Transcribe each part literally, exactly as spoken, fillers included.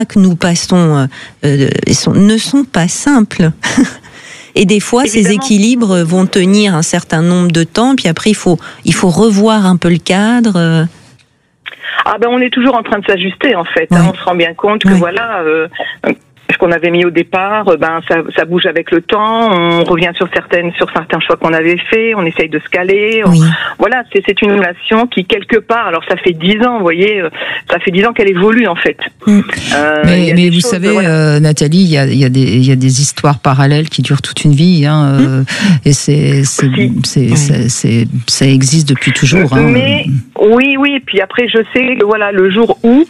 que nous passons euh, sont, ne sont pas simples. Et des fois, Évidemment. ces équilibres vont tenir un certain nombre de temps, puis après, il faut, il faut revoir un peu le cadre. Ah ben, on est toujours en train de s'ajuster, en fait. Ouais. Hein, on se rend bien compte que, ouais. voilà... Euh, ce qu'on avait mis au départ, ben ça, ça bouge avec le temps. On revient sur certaines, sur certains choix qu'on avait faits. On essaye de se caler. On, oui. Voilà, c'est, c'est une relation qui quelque part, alors ça fait dix ans, vous voyez, ça fait dix ans qu'elle évolue en fait. Mmh. Euh, mais mais vous choses, savez, voilà. euh, Nathalie, il y a, il y a des, il y a des histoires parallèles qui durent toute une vie, hein, mmh. euh, et c'est, c'est, c'est, oui. c'est, c'est, ça existe depuis toujours. Hein. Mais oui, oui. Et puis après, je sais que voilà, le jour où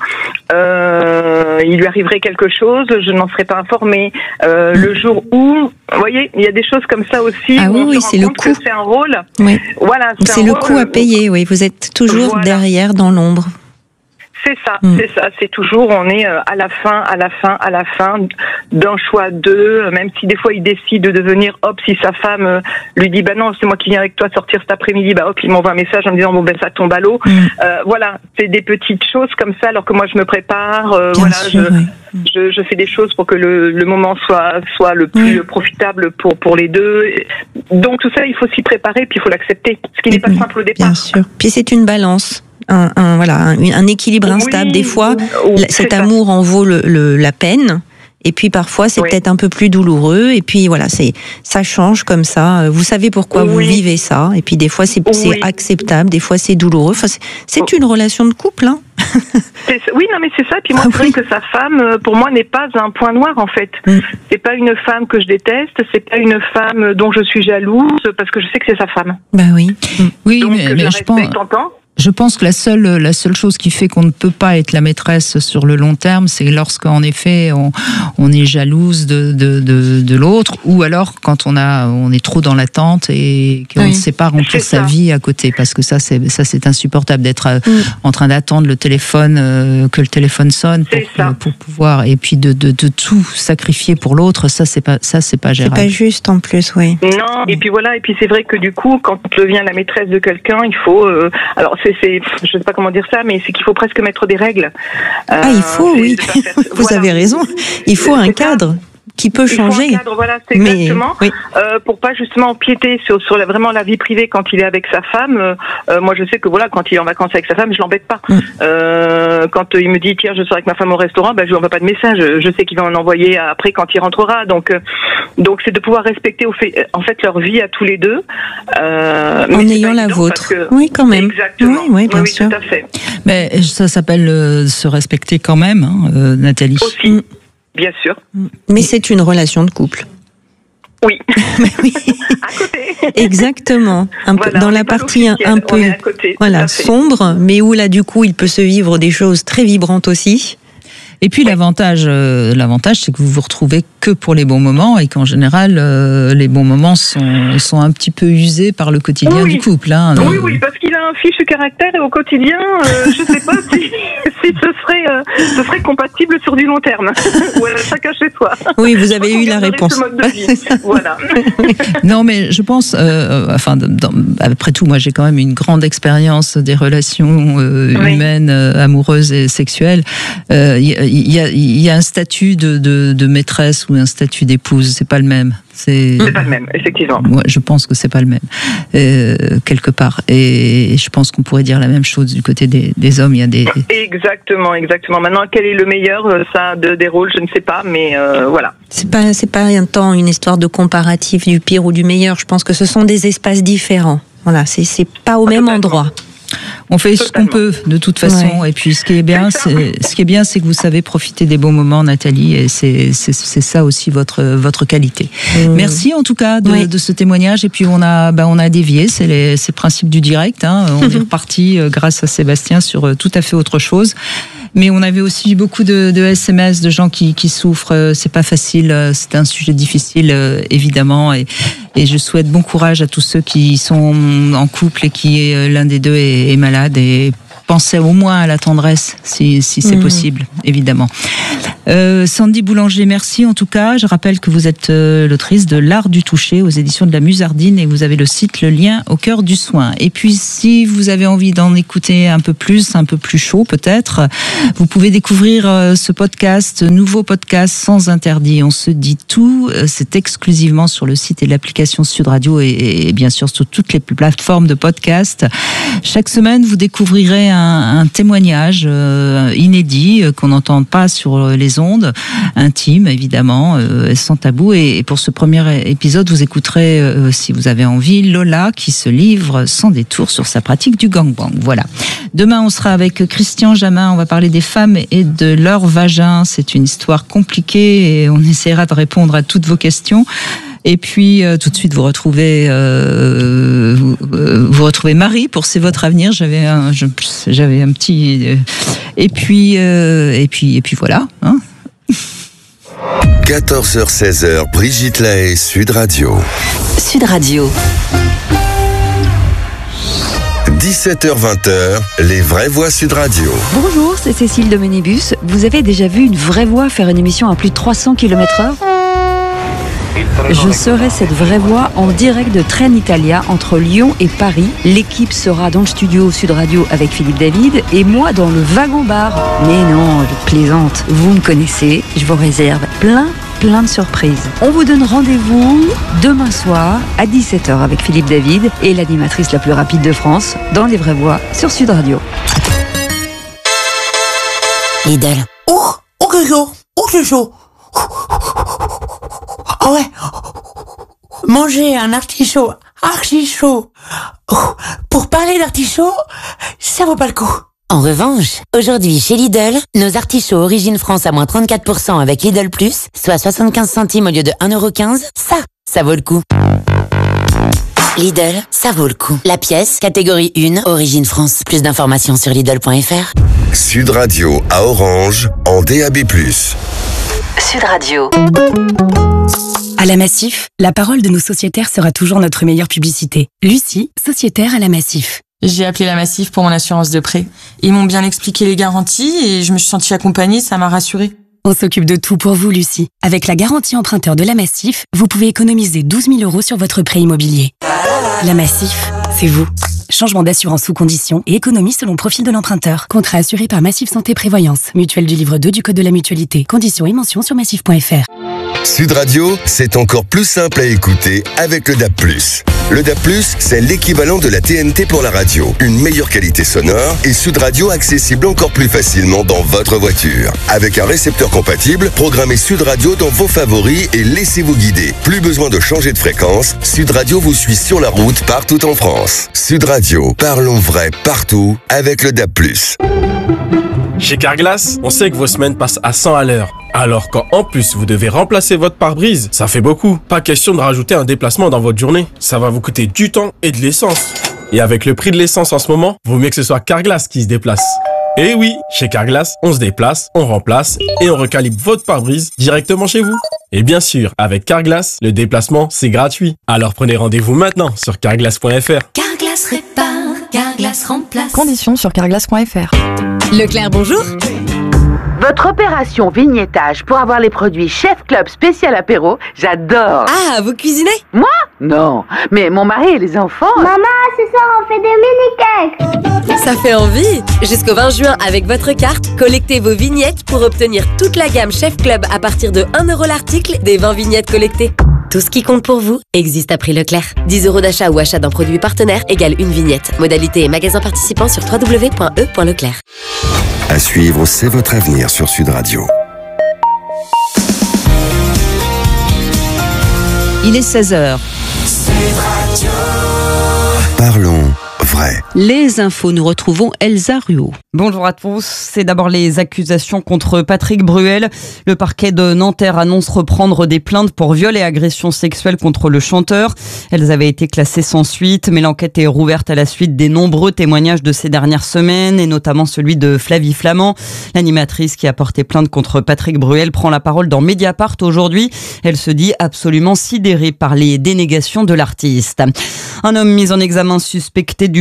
euh, il lui arriverait quelque chose, je n'en serais pas informée. Euh, le jour où, vous voyez, il y a des choses comme ça aussi. Ah oui, oui, c'est le coup. C'est un rôle. Oui. Voilà, c'est, c'est le coup à payer. Oui, vous êtes toujours voilà. derrière, dans l'ombre. C'est ça, mmh. c'est ça, c'est toujours, on est à la fin, à la fin, à la fin d'un choix d'eux, même si des fois il décide de devenir, hop, si sa femme lui dit, bah non, c'est moi qui viens avec toi sortir cet après-midi, bah hop, il m'envoie un message en me disant, bon ben ça tombe à l'eau. Mmh. Euh, voilà, c'est des petites choses comme ça, alors que moi je me prépare, euh, voilà, sûr, je, oui. je, je fais des choses pour que le, le moment soit, soit le plus mmh. profitable pour, pour les deux. Donc tout ça, il faut s'y préparer, puis il faut l'accepter, ce qui n'est pas mmh. simple au départ. Bien sûr, puis c'est une balance. Un, un, voilà, un, un équilibre instable. Oui, des fois, oui, cet amour ça. en vaut le, le, la peine. Et puis parfois, c'est oui. peut-être un peu plus douloureux. Et puis voilà, c'est, ça change comme ça. Vous savez pourquoi oui. vous vivez ça. Et puis des fois, c'est, oui. c'est acceptable. Des fois, c'est douloureux. Enfin, c'est, c'est une relation de couple. Hein. c'est, oui, non, mais c'est ça. Puis moi, c'est vrai que sa femme, pour moi, n'est pas un point noir, en fait. Mm. C'est pas une femme que je déteste. C'est pas une femme dont je suis jalouse, parce que je sais que c'est sa femme. Bah oui. Mm. Oui, donc, mais, je mais la je pense. Je pense que la seule, la seule chose qui fait qu'on ne peut pas être la maîtresse sur le long terme, c'est lorsqu'en effet on, on est jalouse de, de, de, de l'autre, ou alors quand on a, on est trop dans l'attente et qu'on oui. ne sait pas remplir sa vie à côté, parce que ça c'est, ça c'est insupportable d'être mm. en train d'attendre le téléphone, euh, que le téléphone sonne pour, pour, pour pouvoir, et puis de, de, de tout sacrifier pour l'autre, ça c'est pas, ça c'est pas gérable. C'est pas juste en plus, oui. Non, et puis voilà, et puis c'est vrai que du coup, quand on devient la maîtresse de quelqu'un, il faut, euh, alors c'est C'est, je ne sais pas comment dire ça, mais c'est qu'il faut presque mettre des règles. Euh, ah, il faut, oui. Faire... Vous voilà. avez raison. Il faut un cadre qui peut changer. Il faut un cadre, voilà, c'est mais, exactement. Oui. Euh, pour pas justement empiéter sur, sur la, vraiment la vie privée quand il est avec sa femme. Euh, moi, je sais que voilà, quand il est en vacances avec sa femme, je l'embête pas. Mm. Euh, quand il me dit tiens, je sors avec ma femme au restaurant, ben je lui envoie pas de message. Je sais qu'il va en envoyer après quand il rentrera. Donc, euh, donc c'est de pouvoir respecter au fait, en fait leur vie à tous les deux. Euh, en ayant la vôtre. Que... Oui, quand même. Exactement. Oui, oui, bien oui, sûr. Tout à fait. Mais ça s'appelle euh, se respecter quand même, hein, euh, Nathalie. Aussi. Mm. Bien sûr. Mais c'est une relation de couple. Oui. oui. À côté. Exactement. Un voilà, peu, dans la partie un, un peu côté, voilà, sombre, mais où là, du coup, il peut se vivre des choses très vibrantes aussi. Et puis oui. l'avantage, euh, l'avantage, c'est que vous vous retrouvez que pour les bons moments et qu'en général, euh, les bons moments sont, sont un petit peu usés par le quotidien oui. du couple. Hein. Oui, oui, parce qu'il a un fichu caractère et au quotidien, euh, je ne sais pas si, si ce, serait, euh, ce serait compatible sur du long terme. Ou alors chacun chez soi. Oui, vous avez eu la réponse. Ce mode de vie. Voilà. Non, mais je pense, euh, enfin, dans, après tout, moi j'ai quand même une grande expérience des relations euh, oui. humaines, euh, amoureuses et sexuelles. Euh, Il y a, il y a un statut de, de, de maîtresse ou un statut d'épouse, c'est pas le même. C'est, c'est pas le même, effectivement. Ouais, je pense que c'est pas le même, euh, quelque part. Et je pense qu'on pourrait dire la même chose du côté des, des hommes. Il y a des, des... Exactement, exactement. Maintenant, quel est le meilleur, ça, de, des rôles, je ne sais pas, mais euh, voilà. C'est pas, c'est pas un temps une histoire de comparatif du pire ou du meilleur. Je pense que ce sont des espaces différents. Voilà, c'est, c'est pas au ah, même totalement. endroit. On fait Totalement. ce qu'on peut de toute façon, ouais. et puis ce qui est bien, c'est, c'est ce qui est bien, c'est que vous savez profiter des bons moments, Nathalie, et c'est c'est, c'est ça aussi votre votre qualité. Mmh. Merci en tout cas de, oui. de ce témoignage. Et puis on a bah on a dévié, c'est les c'est le principe du direct. Hein. On est reparti euh, grâce à Sébastien sur euh, tout à fait autre chose. Mais on avait aussi beaucoup de, de S M S de gens qui, qui souffrent. C'est pas facile, c'est un sujet difficile évidemment. Et, et je souhaite bon courage à tous ceux qui sont en couple et qui l'un des deux est, est malade. Et pensez au moins à la tendresse, si, si c'est mmh. possible, évidemment. Euh, Sandy Boulanger, merci en tout cas. Je rappelle que vous êtes euh, l'autrice de L'Art du toucher aux éditions de la Musardine et vous avez le site Le Lien au cœur du soin. Et puis si vous avez envie d'en écouter un peu plus, un peu plus chaud peut-être, vous pouvez découvrir euh, ce podcast, nouveau podcast Sans Interdit. On se dit tout, euh, c'est exclusivement sur le site et l'application Sud Radio et, et bien sûr sur toutes les plateformes de podcast. Chaque semaine, vous découvrirez un, un témoignage euh, inédit euh, qu'on n'entend pas sur les ondes, intime évidemment, euh, sans tabou. Et, et pour ce premier épisode, vous écouterez, euh, si vous avez envie, Lola qui se livre sans détour sur sa pratique du gangbang. Voilà. Demain, on sera avec Christian Jamin. On va parler des femmes et de leur vagin. C'est une histoire compliquée et on essaiera de répondre à toutes vos questions. Et puis euh, tout de suite vous retrouvez euh, vous, euh, vous retrouvez Marie pour C'est votre avenir. J'avais un je, j'avais un petit euh, et puis euh, et puis et puis voilà. Hein. quatorze heures seize heures Brigitte Lahaie, Sud Radio. Sud Radio. dix-sept heures vingt, les vraies voix Sud Radio. Bonjour, c'est Cécile de Ménébus. Vous avez déjà vu une vraie voix faire une émission à plus de trois cents kilomètres heure ? Je serai cette vraie voix en direct de Trenitalia entre Lyon et Paris. L'équipe sera dans le studio Sud Radio avec Philippe David et moi dans le wagon-bar. Mais non, je plaisante. Vous me connaissez, je vous réserve plein, plein de surprises. On vous donne rendez-vous demain soir à dix-sept heures avec Philippe David et l'animatrice la plus rapide de France dans Les Vraies Voix sur Sud Radio. Lidl. Oh, oh que chaud, oh que chaud. Ah ouais, manger un artichaut archi-chaud pour parler d'artichaut, ça vaut pas le coup. En revanche, aujourd'hui chez Lidl, nos artichauts Origine France à moins trente-quatre pour cent avec Lidl Plus, soit soixante-quinze centimes au lieu de un euro quinze, ça, ça vaut le coup. Lidl, ça vaut le coup. La pièce, catégorie un, Origine France. Plus d'informations sur Lidl point F R. Sud Radio à Orange, en D A B plus. Sud Radio. À la Massif, la parole de nos sociétaires sera toujours notre meilleure publicité. Lucie, sociétaire à la Massif. J'ai appelé la Massif pour mon assurance de prêt. Ils m'ont bien expliqué les garanties et je me suis sentie accompagnée, ça m'a rassurée. On s'occupe de tout pour vous, Lucie. Avec la garantie emprunteur de la Massif, vous pouvez économiser douze mille euros sur votre prêt immobilier. La Massif, c'est vous. Changement d'assurance sous conditions et économie selon profil de l'emprunteur. Contrat assuré par Massif Santé Prévoyance. Mutuelle du livre deux du Code de la Mutualité. Conditions et mentions sur massif point F R. Sud Radio, c'est encore plus simple à écouter avec le D A B plus. Le D A B plus, c'est l'équivalent de la T N T pour la radio. Une meilleure qualité sonore et Sud Radio accessible encore plus facilement dans votre voiture. Avec un récepteur compatible, programmez Sud Radio dans vos favoris et laissez-vous guider. Plus besoin de changer de fréquence, Sud Radio vous suit sur la route partout en France. Sud Radio, parlons vrai partout avec le D A B plus. Chez Carglass, on sait que vos semaines passent à cent à l'heure. Alors quand en plus vous devez remplacer votre pare-brise, ça fait beaucoup. Pas question de rajouter un déplacement dans votre journée. Ça va vous coûter du temps et de l'essence. Et avec le prix de l'essence en ce moment, vaut mieux que ce soit Carglass qui se déplace. Et oui, chez Carglass, on se déplace, on remplace et on recalibre votre pare-brise directement chez vous. Et bien sûr, avec Carglass, le déplacement, c'est gratuit. Alors prenez rendez-vous maintenant sur carglass point F R. Carglass répare, Carglass remplace. Conditions sur carglass point F R. Leclerc, bonjour. Votre opération vignettage pour avoir les produits Chef Club spécial apéro, j'adore. Ah, vous cuisinez? Moi? Non, mais mon mari et les enfants... Maman, ce soir on fait des mini-cakes. Ça fait envie. Jusqu'au vingt juin, avec votre carte, collectez vos vignettes pour obtenir toute la gamme Chef Club à partir de un euro l'article des vingt vignettes collectées. Tout ce qui compte pour vous existe à prix Leclerc. dix euros d'achat ou achat d'un produit partenaire égale une vignette. Modalité et magasin participant sur w w w point e point leclerc. À suivre, c'est votre avenir sur Sud Radio. Il est seize heures. Parlons vrai. Les infos, nous retrouvons Elsa Ruot. Bonjour à tous. C'est d'abord les accusations contre Patrick Bruel. Le parquet de Nanterre annonce reprendre des plaintes pour viol et agression sexuelle contre le chanteur. Elles avaient été classées sans suite, mais l'enquête est rouverte à la suite des nombreux témoignages de ces dernières semaines, et notamment celui de Flavie Flament. L'animatrice qui a porté plainte contre Patrick Bruel prend la parole dans Mediapart aujourd'hui. Elle se dit absolument sidérée par les dénégations de l'artiste. Un homme mis en examen suspecté du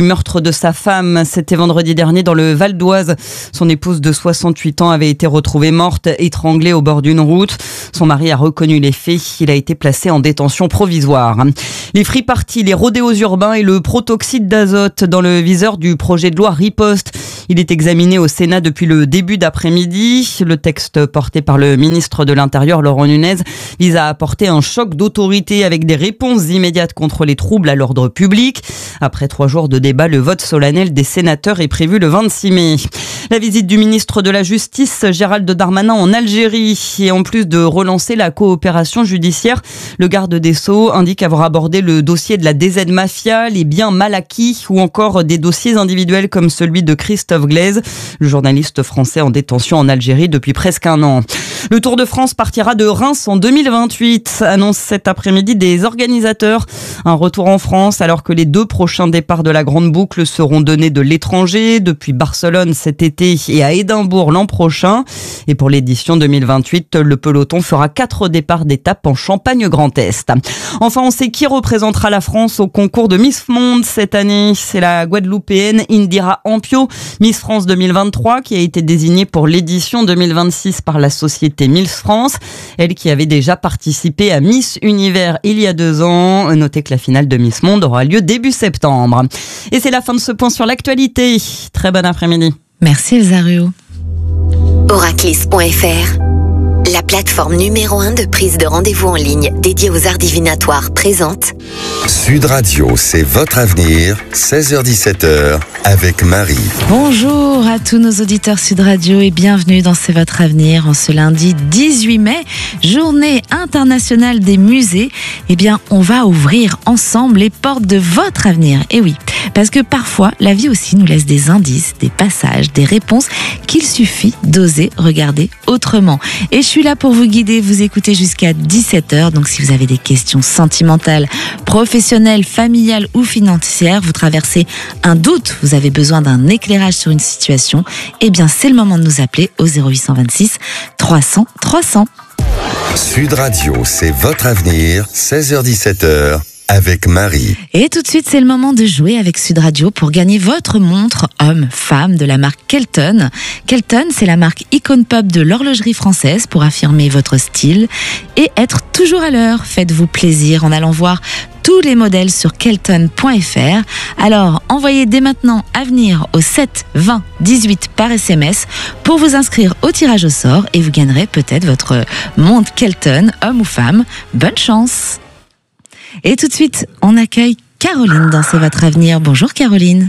du meurtre de sa femme. C'était vendredi dernier dans le Val d'Oise. Son épouse de soixante-huit ans avait été retrouvée morte, étranglée au bord d'une route. Son mari a reconnu les faits. Il a été placé en détention provisoire. Les free parties, les rodéos urbains et le protoxyde d'azote dans le viseur du projet de loi Riposte. Il est examiné au Sénat depuis le début d'après-midi. Le texte porté par le ministre de l'Intérieur, Laurent Nunez, vise à apporter un choc d'autorité avec des réponses immédiates contre les troubles à l'ordre public. Après trois jours de débat, le vote solennel des sénateurs est prévu le vingt-six mai. La visite du ministre de la Justice, Gérald Darmanin, en Algérie. Et en plus de relancer la coopération judiciaire, le garde des Sceaux indique avoir abordé le dossier de la D Z Mafia, les biens mal acquis ou encore des dossiers individuels comme celui de Christophe Glaise, le journaliste français en détention en Algérie depuis presque un an. Le Tour de France partira de Reims en deux mille vingt-huit, annonce cet après-midi des organisateurs. Un retour en France alors que les deux prochains départs de la Grande Boucle seront donnés de l'étranger, depuis Barcelone cet été et à Édimbourg l'an prochain. Et pour l'édition deux mille vingt-huit, le peloton fera quatre départs d'étape en Champagne-Grand Est. Enfin, on sait qui représentera la France au concours de Miss Monde cette année. C'est la Guadeloupéenne Indira Ampio, Miss France deux mille vingt-trois, qui a été désignée pour l'édition deux mille vingt-six par la société Miss France. Elle qui avait déjà participé à Miss Univers il y a deux ans. Notez que la finale de Miss Monde aura lieu début septembre. Et c'est la fin de ce point sur l'actualité. Très bon après-midi. Merci Elsa Ruot. Oraclis point F R, la plateforme numéro un de prise de rendez-vous en ligne dédiée aux arts divinatoires, présente Sud Radio, c'est votre avenir, seize heures dix-sept heures, avec Marie. Bonjour à tous nos auditeurs Sud Radio et bienvenue dans C'est votre avenir en ce lundi dix-huit mai, journée internationale des musées. Eh bien, on va ouvrir ensemble les portes de votre avenir. Et oui, parce que parfois, la vie aussi nous laisse des indices, des passages, des réponses qu'il suffit d'oser regarder autrement. Et je suis là pour vous guider, vous écouter jusqu'à dix-sept heures. Donc si vous avez des questions sentimentales, professionnelles, familiales ou financières, vous traversez un doute, vous avez besoin d'un éclairage sur une situation, eh bien c'est le moment de nous appeler au zéro huit cent vingt-six trois cents trois cents. Sud Radio, c'est votre avenir, seize heures dix-sept heures. Avec Marie. Et tout de suite, c'est le moment de jouer avec Sud Radio pour gagner votre montre homme-femme de la marque Kelton. Kelton, c'est la marque icône pop de l'horlogerie française pour affirmer votre style et être toujours à l'heure. Faites-vous plaisir en allant voir tous les modèles sur kelton point F R. Alors, envoyez dès maintenant Avenir au sept vingt dix-huit par S M S pour vous inscrire au tirage au sort et vous gagnerez peut-être votre montre Kelton, homme ou femme. Bonne chance! Et tout de suite, on accueille Caroline dans C'est votre avenir. Bonjour Caroline.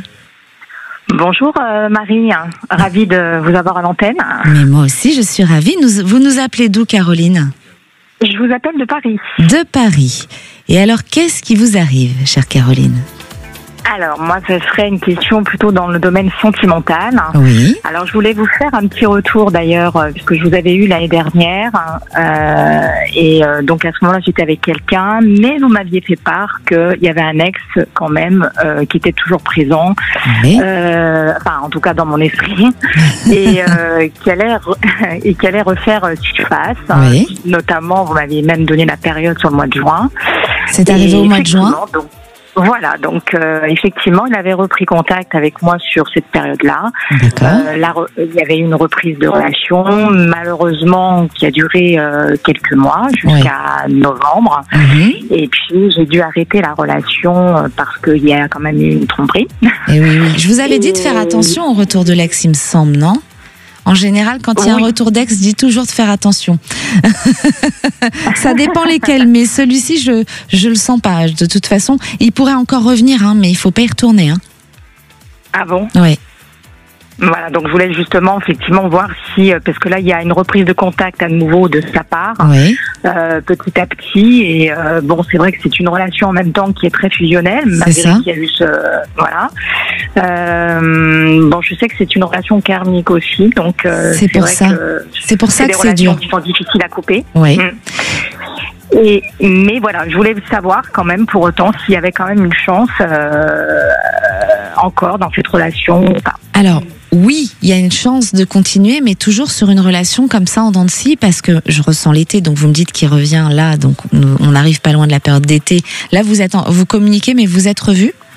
Bonjour euh, Marie, ravie de vous avoir à l'antenne. Mais moi aussi, je suis ravie. Nous, vous nous appelez d'où Caroline ? Je vous appelle de Paris. De Paris. Et alors, qu'est-ce qui vous arrive, chère Caroline ? Alors, moi, ce serait une question plutôt dans le domaine sentimental. Oui. Alors, je voulais vous faire un petit retour d'ailleurs, euh, puisque je vous avais eu l'année dernière. Euh, et euh, donc, à ce moment-là, j'étais avec quelqu'un, mais vous m'aviez fait part qu'il y avait un ex, quand même, euh, qui était toujours présent. Oui. Euh, enfin, en tout cas, dans mon esprit. et, euh, qui allait re- et qui allait refaire surface. Oui. Euh, notamment, vous m'aviez même donné la période sur le mois de juin. C'est arrivé au mois de juin. Donc, Voilà, donc euh, effectivement, il avait repris contact avec moi sur cette période-là. Euh, là, il y avait eu une reprise de relation, malheureusement, qui a duré euh, quelques mois, jusqu'à oui. novembre. Mm-hmm. Et puis, j'ai dû arrêter la relation parce qu'il y a quand même eu une tromperie. Et oui, oui. Je vous avais Et... dit de faire attention au retour de l'ex, il me semble, non ? En général, quand il y a oui. un retour d'ex, je dis toujours de faire attention. Ça dépend lesquels, mais celui-ci, je je le sens pas. De toute façon, il pourrait encore revenir, hein, mais il faut pas y retourner. Hein. Ah bon ? Oui. Voilà, donc je voulais justement effectivement voir si, parce que là il y a une reprise de contact à nouveau de sa part, oui. euh, petit à petit, et euh, bon c'est vrai que c'est une relation en même temps qui est très fusionnelle, malgré qu'il y a eu ce, voilà. Euh, bon, je sais que c'est une relation karmique aussi, donc euh, c'est, c'est pour vrai ça. que c'est pour ça c'est que des c'est dur. Qui sont difficiles à couper. Oui. Mmh. Et, mais voilà, je voulais savoir quand même pour autant s'il y avait quand même une chance euh, encore dans cette relation ou pas. Alors oui, il y a une chance de continuer, mais toujours sur une relation comme ça en dents de scie, parce que je ressens l'été, donc vous me dites qu'il revient là, donc on n'arrive pas loin de la période d'été. Là, vous êtes en, vous communiquez, mais vous êtes revus ?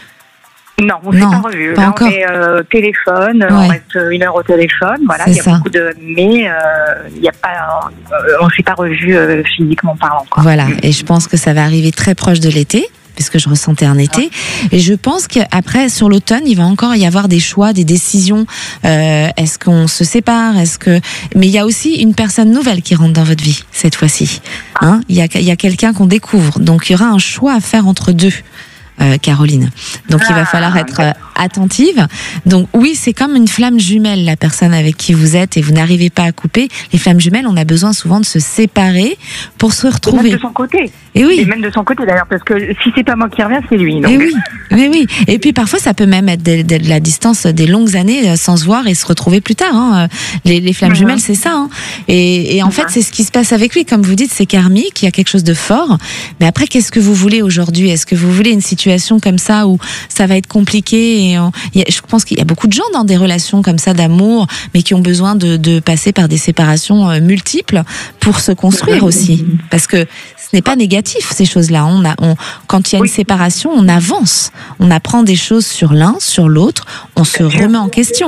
Non, on ne s'est pas revu. Pas Là, encore. on est euh, téléphone, Ouais. on reste une heure au téléphone. Voilà, C'est il y a ça. beaucoup de, mais euh, il y a pas, euh, on s'est pas revu euh, physiquement parlant. Quoi. Voilà, et je pense que ça va arriver très proche de l'été, puisque je ressentais un été. Et je pense qu'après, sur l'automne, il va encore y avoir des choix, des décisions. Euh, est-ce qu'on se sépare? Est-ce que... Mais il y a aussi une personne nouvelle qui rentre dans votre vie, cette fois-ci. Hein, il y a, il y a quelqu'un qu'on découvre. Donc, il y aura un choix à faire entre deux. Euh, Caroline. Donc il va falloir être euh, attentive. Donc oui, c'est comme une flamme jumelle, la personne avec qui vous êtes et vous n'arrivez pas à couper. Les flammes jumelles, on a besoin souvent de se séparer pour se retrouver. Et même de son côté. Et oui. Et même de son côté d'ailleurs, parce que si c'est pas moi qui reviens, c'est lui. Donc. Et oui, mais oui. Et puis parfois, ça peut même être de, de, de la distance des longues années euh, sans se voir et se retrouver plus tard. Hein. Les, les flammes Mmh. jumelles, c'est ça. Hein. Et, et en mmh. fait, c'est ce qui se passe avec lui. Comme vous dites, c'est karmique, il y a quelque chose de fort. Mais après, qu'est-ce que vous voulez aujourd'hui? Est-ce que vous voulez une situation comme ça où ça va être compliqué et on, il y a, je pense qu'il y a beaucoup de gens dans des relations comme ça d'amour, mais qui ont besoin de, de passer par des séparations euh, multiples pour se construire aussi. Parce que ce n'est pas négatif, ces choses-là. On a, on, quand il y a une séparation, on avance. On apprend des choses sur l'un, sur l'autre. On se remet en question.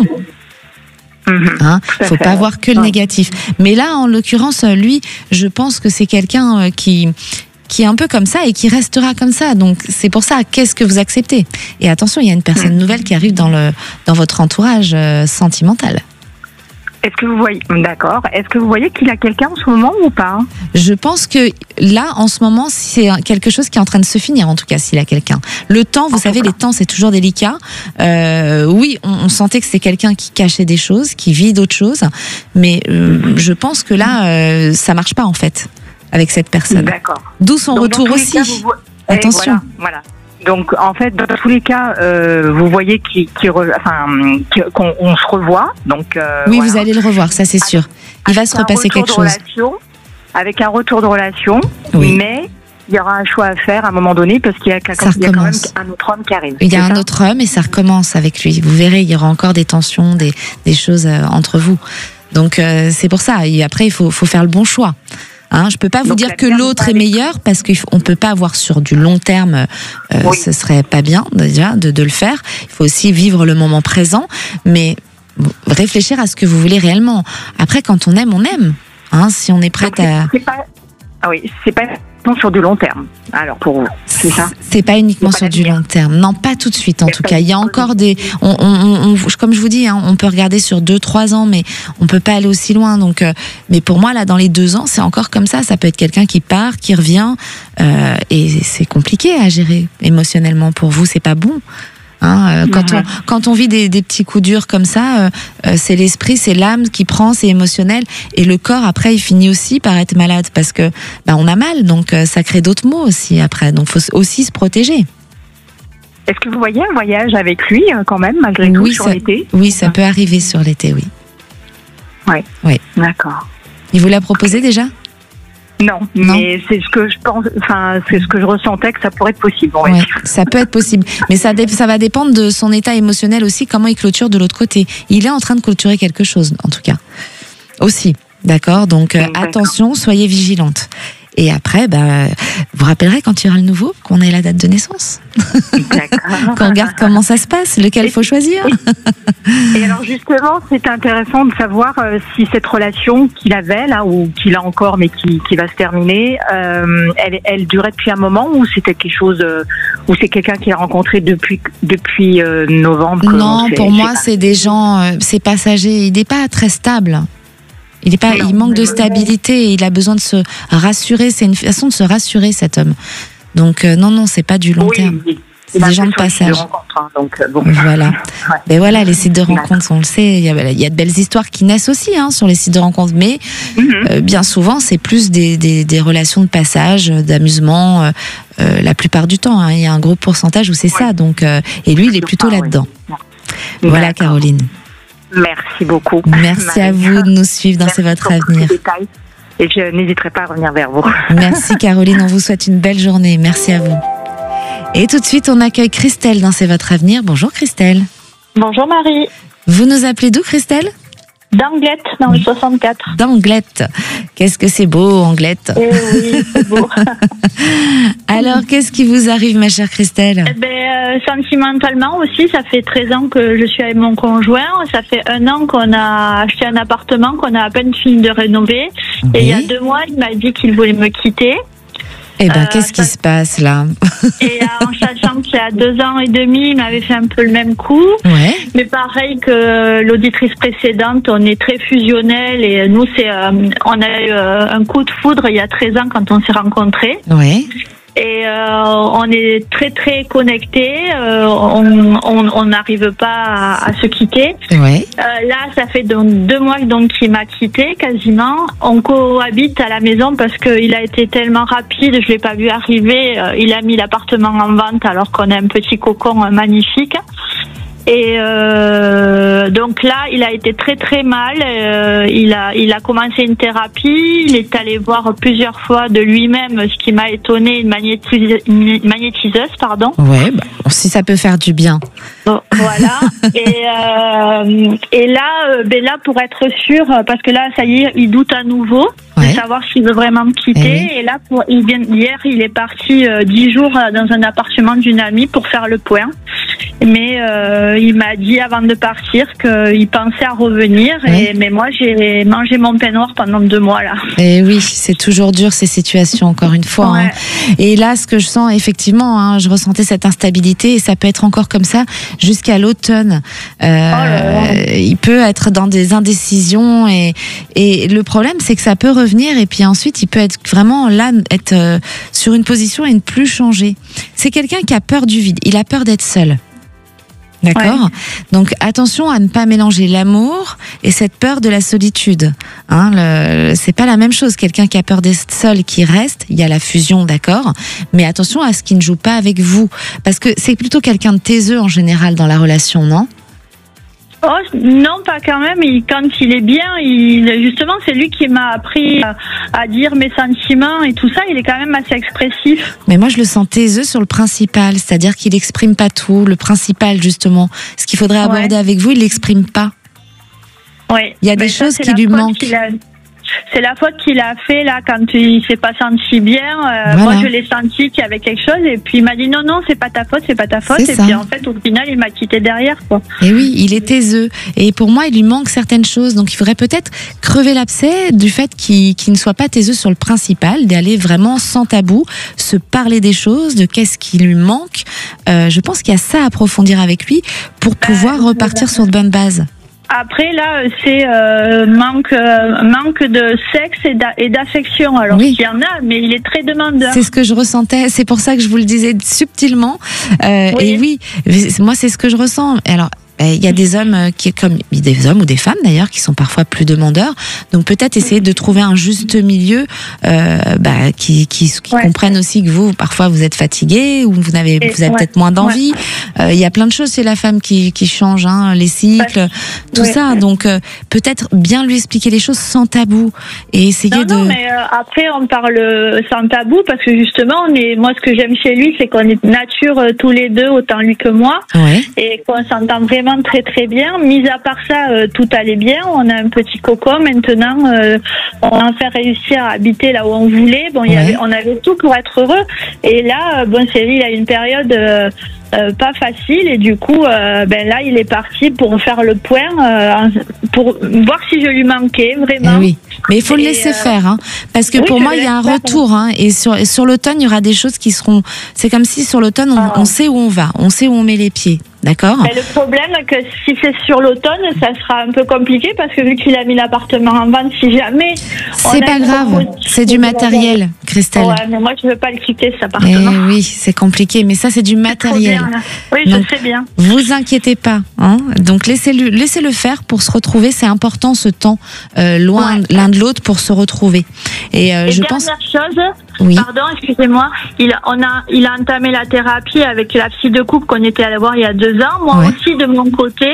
Hein, faut pas voir que le négatif. Mais là, en l'occurrence, lui, je pense que c'est quelqu'un qui qui est un peu comme ça et qui restera comme ça. Donc c'est pour ça, qu'est-ce que vous acceptez? Et attention, il y a une personne nouvelle qui arrive dans le dans votre entourage euh, sentimental. Est-ce que vous voyez, d'accord, est-ce que vous voyez qu'il a quelqu'un en ce moment ou pas? Je pense que là, en ce moment, c'est quelque chose qui est en train de se finir, en tout cas, s'il a quelqu'un. Le temps, vous en savez, les temps, c'est toujours délicat. Euh, oui, on, on sentait que c'est quelqu'un qui cachait des choses, qui vit d'autres choses, mais euh, je pense que là, euh, ça marche pas, en fait, avec cette personne. D'accord. D'où son Donc, retour aussi. Cas, vous... Attention. Voilà, voilà. Donc, en fait, dans tous les cas, euh, vous voyez qu'il, qu'il re... enfin, qu'on on se revoit. Donc, euh, oui, voilà. vous allez le revoir, ça c'est sûr. Il va se repasser quelque chose. Relation, avec un retour de relation, oui. Mais il y aura un choix à faire à un moment donné parce qu'il y a, il y a quand même un autre homme qui arrive. Il y a un ça autre homme et ça recommence avec lui. Vous verrez, il y aura encore des tensions, des, des choses euh, entre vous. Donc, euh, c'est pour ça. Et après, il faut, faut faire le bon choix. Hein, je peux pas vous Donc, dire que l'autre est meilleur parce qu'on peut pas avoir sur du long terme, euh, oui. ce serait pas bien déjà de, de le faire. Il faut aussi vivre le moment présent, mais réfléchir à ce que vous voulez réellement. Après, quand on aime, on aime. Hein, si on est prête Donc, à. C'est pas... Ah oui, c'est pas sur du long terme. Alors pour vous, c'est ça. C'est pas uniquement sur du long terme. Non, pas tout de suite. En tout cas, il y a encore des. On, on, on, comme je vous dis, hein, on peut regarder sur deux, trois ans, mais on peut pas aller aussi loin. Donc, euh, mais pour moi, là, dans les deux ans, c'est encore comme ça. Ça peut être quelqu'un qui part, qui revient, euh, et c'est compliqué à gérer émotionnellement pour vous. C'est pas bon. Hein, euh, quand, on, quand on vit des, des petits coups durs comme ça, euh, euh, c'est l'esprit, c'est l'âme qui prend, c'est émotionnel, et le corps après il finit aussi par être malade parce que bah, on a mal, donc euh, ça crée d'autres maux aussi après, donc faut aussi se protéger. Est-ce que vous voyez un voyage avec lui quand même malgré tout oui, sur ça, l'été? Oui, ça peut arriver sur l'été, oui. Oui. Oui. D'accord. Il vous l'a proposé déjà? Non, non, mais c'est ce que je pense, enfin, c'est ce que je ressentais que ça pourrait être possible. Ouais, ça peut être possible, mais ça, ça va dépendre de son état émotionnel aussi, comment il clôture de l'autre côté. Il est en train de clôturer quelque chose, en tout cas. Aussi, d'accord. Donc euh, attention, soyez vigilante. Et après, bah, vous rappellerez quand il y aura le nouveau, qu'on ait la date de naissance. Qu'on regarde comment ça se passe, lequel il faut choisir. Et alors justement, c'est intéressant de savoir euh, si cette relation qu'il avait là, ou qu'il a encore, mais qui, qui va se terminer, euh, elle, elle durait depuis un moment, ou c'était quelque chose, euh, ou c'est quelqu'un qu'il a rencontré depuis depuis euh, novembre. Non, pour moi, c'est des gens, euh, c'est passager. Il n'est pas très stable. Il est pas, non, il manque de stabilité et il a besoin de se rassurer. C'est une façon de se rassurer, cet homme. Donc euh, non, non, c'est pas du long oui, terme. Oui. C'est des gens de passage. De rencontre, hein, donc, euh, bon. Voilà. Ouais. Mais voilà, les sites de rencontres, on le sait, il y a, il y a de belles histoires qui naissent aussi hein, sur les sites de rencontres, mais mm-hmm. euh, bien souvent, c'est plus des, des, des relations de passage, d'amusement, euh, euh, la plupart du temps. Hein, il y a un gros pourcentage où c'est ouais. ça. Donc, euh, et lui, il est plutôt là-dedans. Oui. Voilà, Caroline. Merci beaucoup. Merci à vous de nous suivre dans C'est votre avenir. Et je n'hésiterai pas à revenir vers vous. Merci Caroline, on vous souhaite une belle journée. Merci à vous. Et tout de suite, on accueille Christelle dans C'est votre avenir. Bonjour Christelle. Bonjour Marie. Vous nous appelez d'où Christelle ? D'Anglette, dans le soixante-quatre. D'Anglette. Qu'est-ce que c'est beau, Anglette. Eh oui, c'est beau. Alors, qu'est-ce qui vous arrive, ma chère Christelle? Eh ben, euh, sentimentalement aussi, ça fait treize ans que je suis avec mon conjoint. Ça fait un an qu'on a acheté un appartement qu'on a à peine fini de rénover. Oui. Et il y a deux mois, il m'a dit qu'il voulait me quitter. Eh ben, euh, qu'est-ce ça... qui se passe là? Et euh, en sachant qu'il y a deux ans et demi, il m'avait fait un peu le même coup. Ouais. Mais pareil que l'auditrice précédente, on est très fusionnels et nous, c'est, euh, on a eu euh, un coup de foudre il y a treize ans quand on s'est rencontrés. Ouais. Et euh, on est très très connectés, euh, on n'arrive pas à, à se quitter. Ouais. Euh, là, ça fait donc deux mois donc qu'il m'a quitté quasiment. On cohabite à la maison parce qu'il a été tellement rapide, je l'ai pas vu arriver. Euh, il a mis l'appartement en vente alors qu'on a un petit cocon euh, magnifique. Et euh, donc là, il a été très très mal. Euh, il a il a commencé une thérapie. Il est allé voir plusieurs fois de lui-même, ce qui m'a étonné, une, magnétise, une magnétiseuse, pardon. Ouais, bah, si ça peut faire du bien. Bon, voilà. et euh, et là, euh, ben là pour être sûr, parce que là, ça y est, il doute à nouveau ouais. de savoir s'il veut vraiment me quitter. Et, oui. et là, pour il vient hier, il est parti euh, dix jours dans un appartement d'une amie pour faire le point. Mais euh, il m'a dit avant de partir qu'il pensait à revenir. Oui. Et, mais moi, j'ai mangé mon pain noir pendant deux mois là. Et oui, c'est toujours dur ces situations, encore une fois. Ouais. Hein. Et là, ce que je sens, effectivement, hein, je ressentais cette instabilité et ça peut être encore comme ça jusqu'à l'automne. Euh, oh là là. Il peut être dans des indécisions et, et le problème, c'est que ça peut revenir et puis ensuite, il peut être vraiment là, être euh, sur une position et ne plus changer. C'est quelqu'un qui a peur du vide. Il a peur d'être seul. D'accord. Ouais. Donc attention à ne pas mélanger l'amour et cette peur de la solitude. Hein, le, c'est pas la même chose. Quelqu'un qui a peur d'être seul, qui reste, il y a la fusion, d'accord. Mais attention à ce qui ne joue pas avec vous, parce que c'est plutôt quelqu'un de taiseux en général dans la relation, non? Oh, non, pas quand même. Il, quand il est bien, il, justement, c'est lui qui m'a appris à, à dire mes sentiments et tout ça. Il est quand même assez expressif. Mais moi, je le sens taiseux sur le principal, c'est-à-dire qu'il n'exprime pas tout. Le principal, justement, ce qu'il faudrait aborder ouais. avec vous, il l'exprime pas. Oui. Il y a des ça, choses qui lui manquent. C'est la faute qu'il a fait là quand il s'est pas senti bien. Euh, voilà. Moi, je l'ai senti qu'il y avait quelque chose et puis il m'a dit non non, c'est pas ta faute, c'est pas ta faute. C'est et ça. Puis en fait, au final, il m'a quitté derrière quoi. Et oui, il est taiseux et pour moi, il lui manque certaines choses. Donc, il faudrait peut-être crever l'abcès du fait qu'il, qu'il ne soit pas taiseux sur le principal, d'aller vraiment sans tabou, se parler des choses, de qu'est-ce qui lui manque. Euh, je pense qu'il y a ça à approfondir avec lui pour pouvoir euh, repartir sur de bonnes bases. Après là, c'est euh, manque euh, manque de sexe et, d'a, et d'affection. Alors oui. qu'il y en a, mais il est très demandeur. C'est ce que je ressentais. C'est pour ça que je vous le disais subtilement. Euh, oui. Et oui, moi c'est ce que je ressens. Alors. Il y a des hommes qui, comme des hommes ou des femmes d'ailleurs, qui sont parfois plus demandeurs. Donc peut-être essayer de trouver un juste milieu, euh, bah, qui, qui, qui ouais. comprennent aussi que vous, parfois, vous êtes fatigué ou vous avez, Et vous avez ouais. peut-être moins d'envie. Ouais. Euh, il y a plein de choses chez la femme qui, qui changent, hein, les cycles, ouais. tout ouais. ça. Donc euh, peut-être bien lui expliquer les choses sans tabou et essayer non, de. Non, mais euh, après on parle sans tabou parce que justement, on est. Moi, ce que j'aime chez lui, c'est qu'on est nature euh, tous les deux, autant lui que moi, ouais. et qu'on s'entend vraiment très très bien. Mis à part ça, euh, tout allait bien. On a un petit cocon maintenant. Euh, on a fait réussir à habiter là où on voulait. Bon, il y avait, on avait tout pour être heureux. Et là, euh, bon, c'est lui, il a une période euh, euh, pas facile et du coup, euh, ben là, il est parti pour faire le point, euh, pour voir si je lui manquais vraiment. Eh oui. Mais il faut et le laisser euh... faire, hein, parce que oui, pour moi, il y a un retour. Hein, et sur, sur l'automne, il y aura des choses qui seront. C'est comme si sur l'automne, on, ah. on sait où on va, on sait où on met les pieds. D'accord. Mais le problème, que si c'est sur l'automne, ça sera un peu compliqué parce que vu qu'il a mis l'appartement en vente, si jamais. C'est pas grave, c'est du matériel, Christelle. Ouais, mais moi je veux pas le quitter cet appartement. Eh oui, c'est compliqué, mais ça c'est du matériel. Bien, oui, donc, je sais bien. Vous inquiétez pas, hein. Donc laissez-le, laissez-le faire pour se retrouver. C'est important ce temps euh, loin ouais. l'un de l'autre pour se retrouver. Et, euh, Et je dernière pense. chose. Oui. Pardon, excusez-moi. Il, on a, il a entamé la thérapie avec la psy de couple qu'on était allé voir il y a deux ans. Moi ouais. aussi de mon côté.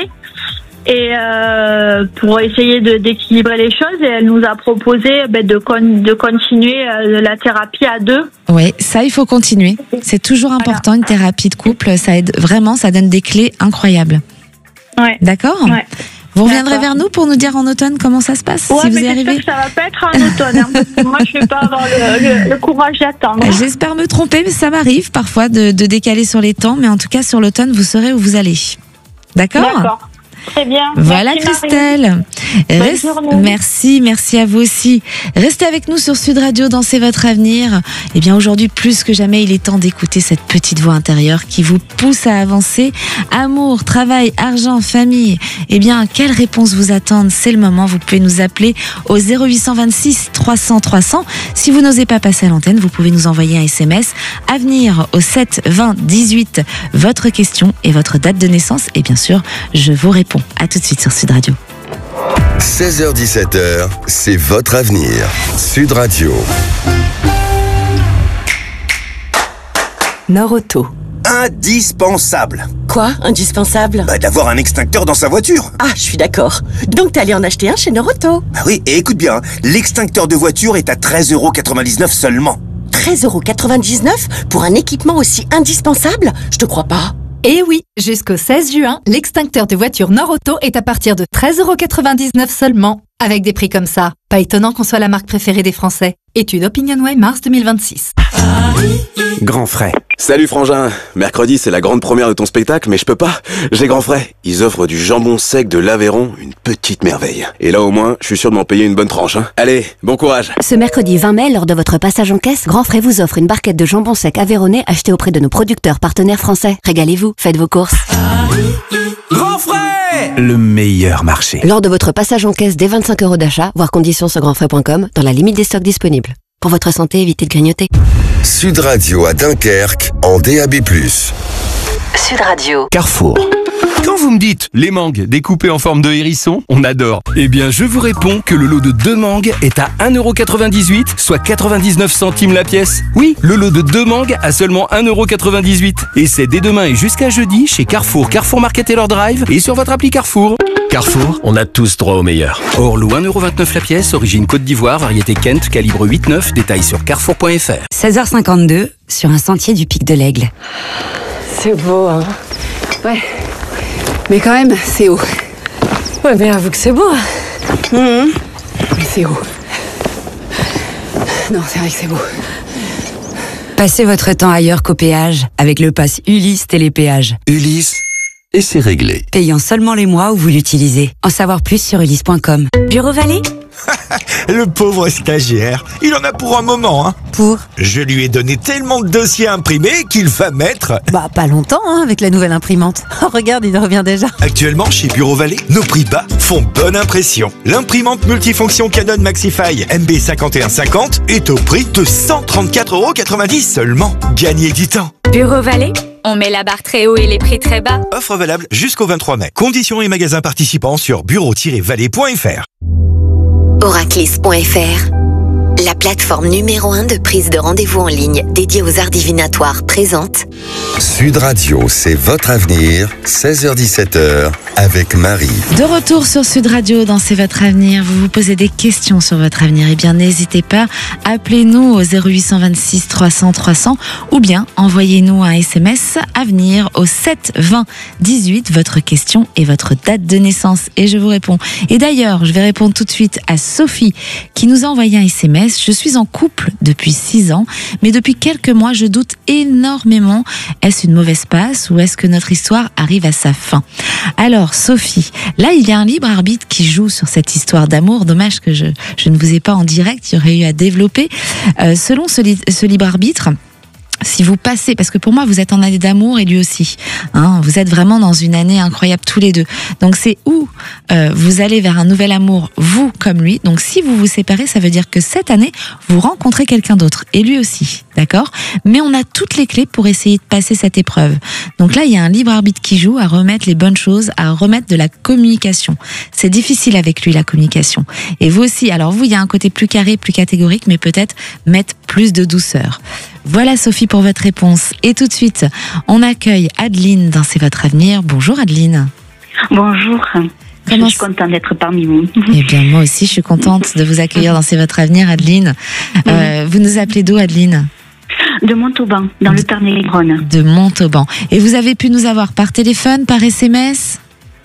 Et euh, pour essayer de, d'équilibrer les choses, et elle nous a proposé ben, de, con, de continuer euh, la thérapie à deux. Oui, ça il faut continuer. C'est toujours important voilà. Une thérapie de couple. Ça aide vraiment, ça donne des clés incroyables. Ouais. D'accord. Ouais. Vous reviendrez vers nous pour nous dire en automne comment ça se passe, ouais, si vous mais y arrivez. Que ça va pas être en automne, hein, parce que moi je vais pas avoir le, le, le courage d'attendre. J'espère me tromper, mais ça m'arrive parfois de, de décaler sur les temps, mais en tout cas sur l'automne, vous saurez où vous allez. D'accord ? D'accord. Très bien. Voilà, merci, Christelle. Reste... Merci, merci à vous aussi. Restez avec nous sur Sud Radio, dansez votre avenir. Eh bien, aujourd'hui, plus que jamais, il est temps d'écouter cette petite voix intérieure qui vous pousse à avancer. Amour, travail, argent, famille. Eh bien, quelles réponses vous attendent ? C'est le moment. Vous pouvez nous appeler au zéro huit cent vingt-six trois cents trois cents. Si vous n'osez pas passer à l'antenne, vous pouvez nous envoyer un S M S. Avenir au sept vingt dix-huit. Votre question et votre date de naissance. Et bien sûr, je vous réponds. À tout de suite sur Sud Radio. seize heures dix-sept heures, c'est votre avenir. Sud Radio. Norauto. Indispensable. Quoi, indispensable ? Bah, d'avoir un extincteur dans sa voiture. Ah, je suis d'accord. Donc t'es allé en acheter un chez Norauto. Bah oui, et écoute bien, l'extincteur de voiture est à treize euros quatre-vingt-dix-neuf seulement. treize euros quatre-vingt-dix-neuf pour un équipement aussi indispensable ? Je te crois pas. Eh oui, jusqu'au seize juin, l'extincteur de voiture Norauto est à partir de treize euros quatre-vingt-dix-neuf seulement. Avec des prix comme ça, pas étonnant qu'on soit la marque préférée des Français. Étude OpinionWay mars deux mille vingt-six. Grand frais. Salut frangin, mercredi c'est la grande première de ton spectacle, mais je peux pas, j'ai grand frais. Ils offrent du jambon sec de l'Aveyron, une petite merveille. Et là au moins, je suis sûr de m'en payer une bonne tranche. Hein. Allez, bon courage. Ce mercredi vingt mai, lors de votre passage en caisse, Grand Frais vous offre une barquette de jambon sec aveyronnais achetée auprès de nos producteurs partenaires français. Régalez-vous, faites vos courses. Grand frais, le meilleur marché. Lors de votre passage en caisse dès vingt-cinq euros d'achat, voir conditions sur grand frais point com, dans la limite des stocks disponibles. Pour votre santé, évitez de grignoter. Sud Radio à Dunkerque, en D A B plus. Sud Radio. Carrefour. Quand vous me dites les mangues découpées en forme de hérisson, on adore. Eh bien, je vous réponds que le lot de deux mangues est à un euro quatre-vingt-dix-huit, soit quatre-vingt-dix-neuf centimes la pièce. Oui, le lot de deux mangues à seulement un euro quatre-vingt-dix-huit. Et c'est dès demain et jusqu'à jeudi chez Carrefour, Carrefour Market et leur Drive et sur votre appli Carrefour. Carrefour, on a tous droit au meilleur. Orlo un euro vingt-neuf la pièce, origine Côte d'Ivoire, variété Kent, calibre huit neuf, détail sur carrefour point f r. seize heures cinquante-deux, sur un sentier du Pic de l'Aigle. C'est beau, hein. Ouais. Mais quand même, c'est haut. Ouais, mais avoue que c'est beau. Mmh. Mais c'est haut. Non, c'est vrai que c'est beau. Passez votre temps ailleurs qu'au péage avec le pass Ulysse Télépéage. Ulysse, et c'est réglé. Payant seulement les mois où vous l'utilisez. En savoir plus sur ulysse point com. Bureau Vallée. Le pauvre stagiaire, il en a pour un moment, hein. Pour ? Je lui ai donné tellement de dossiers imprimés qu'il va mettre... Bah, pas longtemps, hein, avec la nouvelle imprimante. Oh, regarde, il revient déjà. Actuellement, chez Bureau Vallée, nos prix bas font bonne impression. L'imprimante multifonction Canon Maxify M B cinquante et un cinquante est au prix de cent trente-quatre euros quatre-vingt-dix seulement. Gagnez du temps. Bureau Vallée, on met la barre très haut et les prix très bas. Offre valable jusqu'au vingt-trois mai. Conditions et magasins participants sur bureau tiret vallée point f r. Oraclis point f r, la plateforme numéro un de prise de rendez-vous en ligne dédiée aux arts divinatoires présente Sud Radio, c'est votre avenir, seize heures dix-sept heures, avec Marie. De retour sur Sud Radio, dans C'est votre avenir, vous vous posez des questions sur votre avenir, eh bien n'hésitez pas, appelez-nous au zéro huit cent vingt-six trois cents trois cents ou bien envoyez-nous un S M S avenir au sept vingt dix-huit, votre question et votre date de naissance et je vous réponds. Et d'ailleurs, je vais répondre tout de suite à Sophie qui nous a envoyé un S M S. Je suis en couple depuis six ans, mais depuis quelques mois, je doute énormément. Est-ce une mauvaise passe ou est-ce que notre histoire arrive à sa fin ? Alors, Sophie, là, il y a un libre arbitre qui joue sur cette histoire d'amour. Dommage que je, je ne vous ai pas en direct, il y aurait eu à développer. Euh, selon ce, li- ce libre arbitre, si vous passez, parce que pour moi vous êtes en année d'amour et lui aussi, hein, vous êtes vraiment dans une année incroyable tous les deux. Donc c'est où euh, vous allez vers un nouvel amour, vous comme lui. Donc si vous vous séparez, ça veut dire que cette année vous rencontrez quelqu'un d'autre et lui aussi, d'accord ? Mais on a toutes les clés pour essayer de passer cette épreuve. Donc là il y a un libre arbitre qui joue à remettre les bonnes choses, à remettre de la communication. C'est difficile avec lui la communication. Et vous aussi. Alors vous il y a un côté plus carré, plus catégorique, mais peut-être mettre plus de douceur. Voilà Sophie pour votre réponse. Et tout de suite, on accueille Adeline dans C'est votre avenir. Bonjour Adeline. Bonjour. Comment je suis contente d'être parmi vous. Eh bien moi aussi, je suis contente de vous accueillir dans C'est votre avenir Adeline. Euh, vous nous appelez d'où Adeline ? De Montauban, dans le Tarn-et-Garonne. De Montauban. Et vous avez pu nous avoir par téléphone, par S M S ?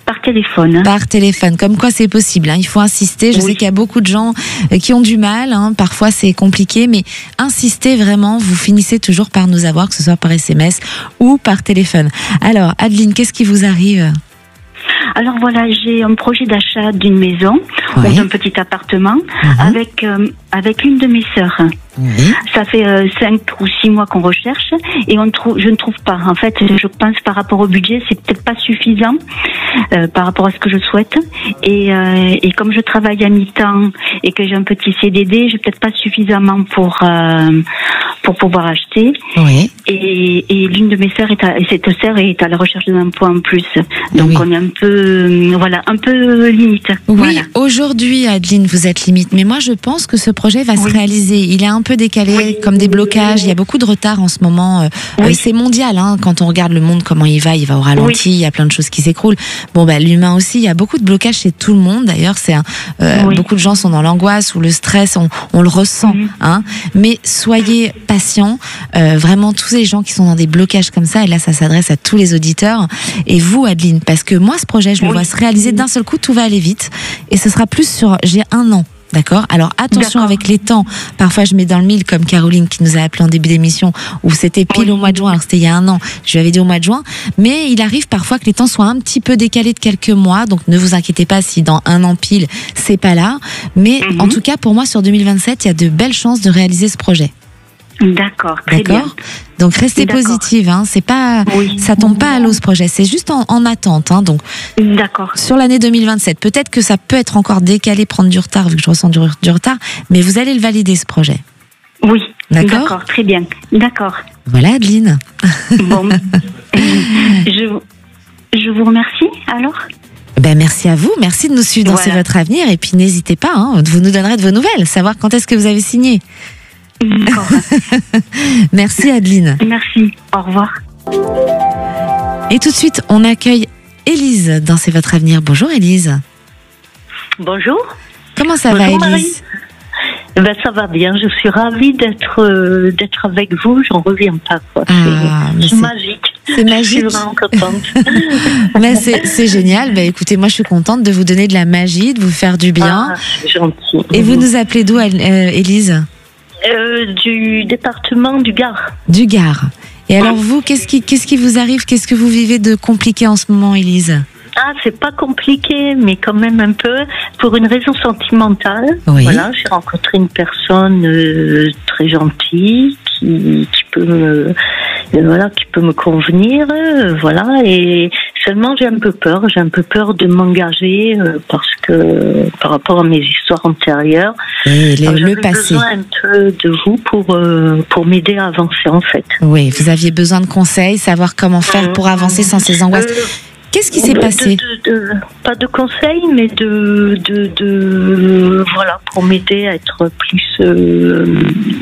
Par téléphone. Par téléphone, comme quoi c'est possible. Hein. Il faut insister. Je oui. sais qu'il y a beaucoup de gens qui ont du mal. Hein. Parfois c'est compliqué, mais insistez vraiment. Vous finissez toujours par nous avoir, que ce soit par S M S ou par téléphone. Alors, Adeline, qu'est-ce qui vous arrive ? Alors voilà, j'ai un projet d'achat d'une maison, oui. ou d'un petit appartement, mm-hmm. avec euh, avec une de mes sœurs. Oui. Ça fait euh, cinq ou six mois qu'on recherche et on trouve, je ne trouve pas. En fait, je pense par rapport au budget, c'est peut-être pas suffisant euh, par rapport à ce que je souhaite. Et, euh, et comme je travaille à mi-temps et que j'ai un petit C D D, j'ai peut-être pas suffisamment pour euh, pour pouvoir acheter. Oui. Et, et l'une de mes sœurs est à, et cette sœur est à la recherche d'un point en plus. Donc oui. on est un peu, voilà, un peu limite. Oui. Voilà. Aujourd'hui, Adeline, vous êtes limite. Mais moi, je pense que ce projet va oui. se réaliser. Il est un peu décalé, oui. comme des blocages. Il y a beaucoup de retard en ce moment. Oui. Euh, c'est mondial, hein. Quand on regarde le monde, comment il va, il va au ralenti. Oui. Il y a plein de choses qui s'écroulent. Bon, bah, l'humain aussi. Il y a beaucoup de blocages chez tout le monde. D'ailleurs, c'est un, euh, oui. beaucoup de gens sont dans l'angoisse ou le stress. On, on le ressent, oui. hein. Mais soyez patients. Euh, vraiment, tous les gens qui sont dans des blocages comme ça. Et là, ça s'adresse à tous les auditeurs. Et vous, Adeline, parce que moi, ce projet, je le oui. vois se réaliser d'un seul coup. Tout va aller vite. Et ce sera plus sur, j'ai un an. D'accord. Alors attention D'accord. avec les temps. Parfois je mets dans le mille comme Caroline qui nous a appelé en début d'émission où c'était pile oui. au mois de juin. Alors c'était il y a un an. Je lui avais dit au mois de juin. Mais il arrive parfois que les temps soient un petit peu décalés de quelques mois. Donc ne vous inquiétez pas si dans un an pile c'est pas là. Mais mm-hmm. en tout cas pour moi sur deux mille vingt-sept il y a de belles chances de réaliser ce projet. D'accord, très D'accord. bien. Donc restez D'accord. positive, hein. C'est pas, oui. ça tombe pas à l'eau ce projet, c'est juste en, en attente, hein. Donc. D'accord. Sur l'année deux mille vingt-sept, peut-être que ça peut être encore décalé, prendre du retard vu que je ressens du, du retard, mais vous allez le valider ce projet. Oui. D'accord. D'accord, très bien. D'accord. Voilà, Adeline. Bon. je, je vous remercie alors. Ben merci à vous, merci de nous suivre dans voilà. C'est votre avenir et puis n'hésitez pas, hein, vous nous donnerez de vos nouvelles, savoir quand est-ce que vous avez signé. D'accord. Merci Adeline. Merci, au revoir. Et tout de suite, on accueille Élise dans C'est votre avenir. Bonjour Élise. Bonjour. Comment ça Bonjour, va Élise? Ben, ça va bien, je suis ravie d'être euh, d'être avec vous, j'en reviens pas. Quoi. Ah, c'est, c'est magique. C'est magique. Je suis vraiment contente. Mais c'est, c'est génial. Ben, écoutez, moi je suis contente de vous donner de la magie, de vous faire du bien. Ah, c'est gentil. Et vous nous appelez d'où, euh, Élise? Euh, du département du Gard. Du Gard. Et alors vous, qu'est-ce qui, qu'est-ce qui vous arrive? Qu'est-ce que vous vivez de compliqué en ce moment, Élise? Ah, c'est pas compliqué, mais quand même un peu. Pour une raison sentimentale, oui. voilà, j'ai rencontré une personne euh, très gentille qui, qui peut me, euh, voilà, qui peut me convenir, euh, voilà. Et seulement j'ai un peu peur, j'ai un peu peur de m'engager euh, parce que par rapport à mes histoires antérieures, et les, j'avais le passé. besoin un peu de vous pour euh, pour m'aider à avancer en fait. Oui, vous aviez besoin de conseils, savoir comment faire pour avancer sans ces angoisses. Euh, Qu'est-ce qui s'est de, passé de, de, de, Pas de conseils, mais de, de, de voilà, pour m'aider à être plus, euh,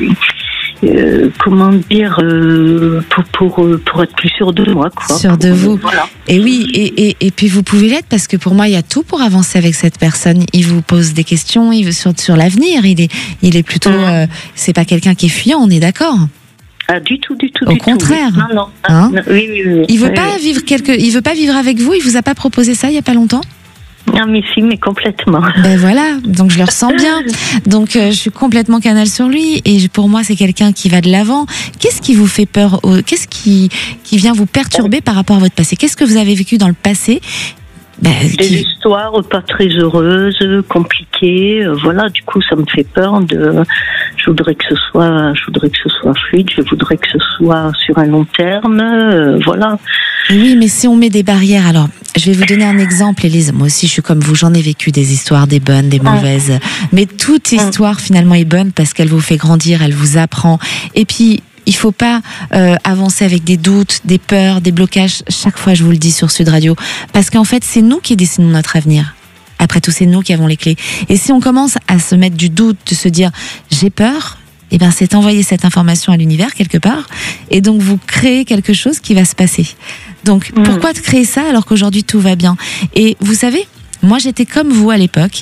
euh, comment dire, euh, pour, pour, pour être plus sûr de moi, quoi. Sûr de vous. Voilà. Et oui, et, et, et puis vous pouvez l'être parce que pour moi, il y a tout pour avancer avec cette personne. Il vous pose des questions, il veut sur, sur l'avenir. Il est, il est plutôt, mmh. euh, c'est pas quelqu'un qui est fuyant, on est d'accord? Ah, du tout, du tout, Au du contraire. tout. Non, non. Hein non oui, oui, oui. Il veut oui, pas oui. vivre quelque, il veut pas vivre avec vous. Il vous a pas proposé ça il y a pas longtemps? Non, mais si, mais complètement. Ben voilà, donc je le ressens bien. Donc euh, je suis complètement canal sur lui et pour moi c'est quelqu'un qui va de l'avant. Qu'est-ce qui vous fait peur? Qu'est-ce qui qui vient vous perturber par rapport à votre passé? Qu'est-ce que vous avez vécu dans le passé? Ben, des qui... histoires pas très heureuses, compliquées, euh, voilà. Du coup, ça me fait peur. De, je voudrais que ce soit, je voudrais que ce soit fluide. Je voudrais que ce soit sur un long terme, euh, voilà. Oui, mais si on met des barrières, alors je vais vous donner un exemple, Élise. Moi aussi, je suis comme vous. J'en ai vécu des histoires, des bonnes, des mauvaises. Mais toute histoire finalement est bonne parce qu'elle vous fait grandir, elle vous apprend. Et puis il faut pas euh, avancer avec des doutes, des peurs, des blocages. Chaque fois, je vous le dis sur Sud Radio, parce qu'en fait, c'est nous qui décidons notre avenir. Après tout, c'est nous qui avons les clés. Et si on commence à se mettre du doute, de se dire j'ai peur, eh ben c'est envoyer cette information à l'univers quelque part, et donc vous créez quelque chose qui va se passer. Donc mmh. pourquoi créer ça alors qu'aujourd'hui tout va bien? Et vous savez, moi j'étais comme vous à l'époque.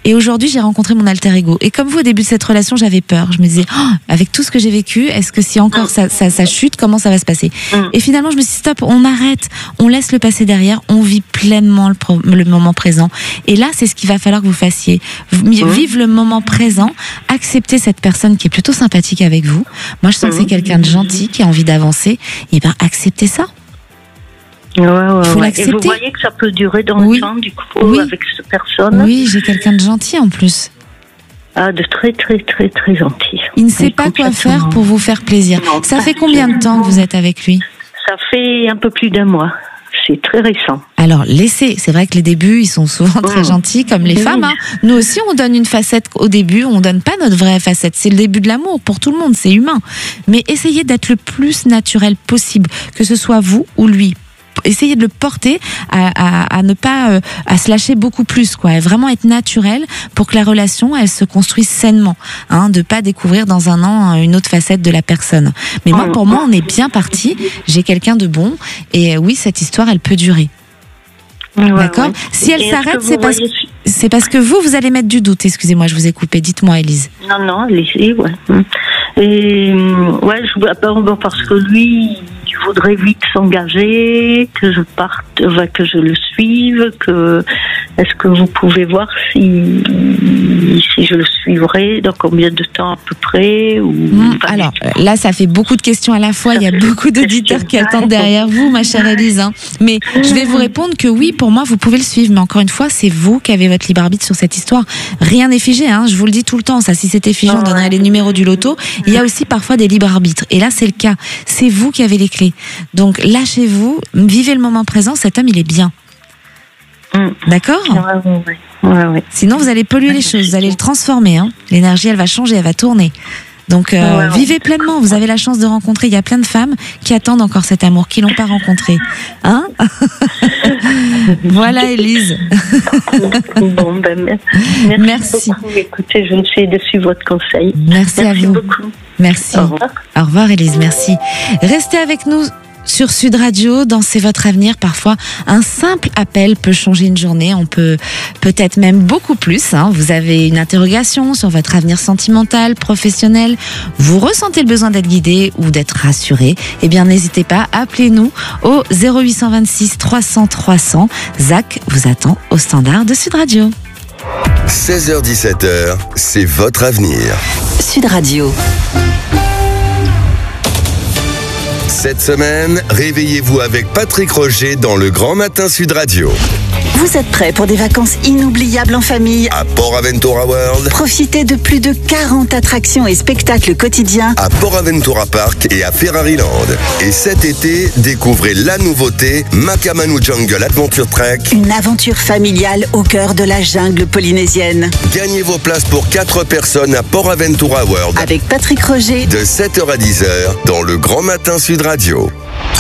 Et aujourd'hui, j'ai rencontré mon alter ego. Et comme vous, au début de cette relation, j'avais peur. Je me disais, oh, avec tout ce que j'ai vécu, est-ce que si encore ça, ça, ça chute, comment ça va se passer? Et finalement, je me suis dit, stop, on arrête, on laisse le passé derrière, on vit pleinement le, pro- le moment présent. Et là, c'est ce qu'il va falloir que vous fassiez. Vivre le moment présent, accepter cette personne qui est plutôt sympathique avec vous. Moi, je sens que c'est quelqu'un de gentil, qui a envie d'avancer. Et bien, acceptez ça. Ouais, ouais, faut ouais. l'accepter. Et vous voyez que ça peut durer dans Oui. le temps, du coup, Oui. avec cette personne. Oui, j'ai quelqu'un de gentil en plus. Ah, de très, très, très, très gentil. Il ne sait Oui, pas quoi complètement. faire pour vous faire plaisir. Non, Ça pas fait combien de temps que vous êtes avec lui? Ça fait un peu plus d'un mois. C'est très récent. Alors, laissez. C'est vrai que les débuts, ils sont souvent très gentils, comme les Oui. femmes. Hein. Nous aussi, on donne une facette au début, on donne pas notre vraie facette. C'est le début de l'amour pour tout le monde, c'est humain. Mais essayez d'être le plus naturel possible, que ce soit vous ou lui. Essayez de le porter à, à, à ne pas euh, à se lâcher beaucoup plus, quoi. Et vraiment être naturel pour que la relation, elle se construise sainement, hein, de pas découvrir dans un an une autre facette de la personne. Mais moi, pour moi, on est bien parti. J'ai quelqu'un de bon, et euh, oui, cette histoire, elle peut durer. Ouais, D'accord. ouais. Si elle Et est-ce s'arrête, que c'est vous parce voyez- c'est parce que vous, vous allez mettre du doute. Excusez-moi, je vous ai coupé. Dites-moi, Élise. Non, non, allez-y, ouais. Et, ouais, je, bon, bon, parce que lui, il voudrait vite s'engager, que je parte, enfin, que je le suive, que, est-ce que vous pouvez voir si, si je le suivrai, dans combien de temps à peu près, ou... Mmh, alors, euh, là, ça fait beaucoup de questions à la fois. Il y a beaucoup d'auditeurs qui attendent derrière vous, ma chère Élise. Hein. Mais je vais vous répondre que oui, pour moi, vous pouvez le suivre. Mais encore une fois, c'est vous qui avez votre libre arbitre sur cette histoire. Rien n'est figé, hein. Je vous le dis tout le temps. Ça, si c'était figé, on donnerait les numéros du loto. Il y a aussi parfois des libres arbitres. Et là, c'est le cas. C'est vous qui avez les clés. Donc, lâchez-vous, vivez le moment présent. Cet homme, il est bien. D'accord ? Ouais, ouais, ouais, ouais. Sinon, vous allez polluer les choses, vous allez le transformer. Hein. L'énergie, elle va changer, elle va tourner. Donc, euh, Ouais, ouais. vivez pleinement. Vous avez la chance de rencontrer. Il y a plein de femmes qui attendent encore cet amour, qui l'ont pas rencontré. Hein? Voilà, Élise. Bon, ben, merci, Merci. beaucoup. Écoutez, je vais essayer de suivre votre conseil. Merci, à vous. beaucoup. Merci. Au revoir. Au revoir, Élise. Merci. Restez avec nous sur Sud Radio, dans C'est votre avenir. Parfois, un simple appel peut changer une journée. On peut peut-être même beaucoup plus. Hein. Vous avez une interrogation sur votre avenir sentimental, professionnel. Vous ressentez le besoin d'être guidé ou d'être rassuré. Eh bien, n'hésitez pas, appelez-nous au zéro huit cent vingt-six trois cents trois cents. Zach vous attend au standard de Sud Radio. seize heures dix-sept heures, c'est votre avenir. Sud Radio. Cette semaine, réveillez-vous avec Patrick Roger dans le Grand Matin Sud Radio. Vous êtes prêts pour des vacances inoubliables en famille? À Port Aventura World, Profitez de plus de quarante attractions et spectacles quotidiens. à Port Aventura Park et à Ferrari Land. Et cet été, découvrez la nouveauté Makamanu Jungle Adventure Trek. Une aventure familiale au cœur de la jungle polynésienne. Gagnez vos places pour quatre personnes à Port Aventura World. Avec Patrick Roger. De sept heures à dix heures dans le Grand Matin Sud Radio.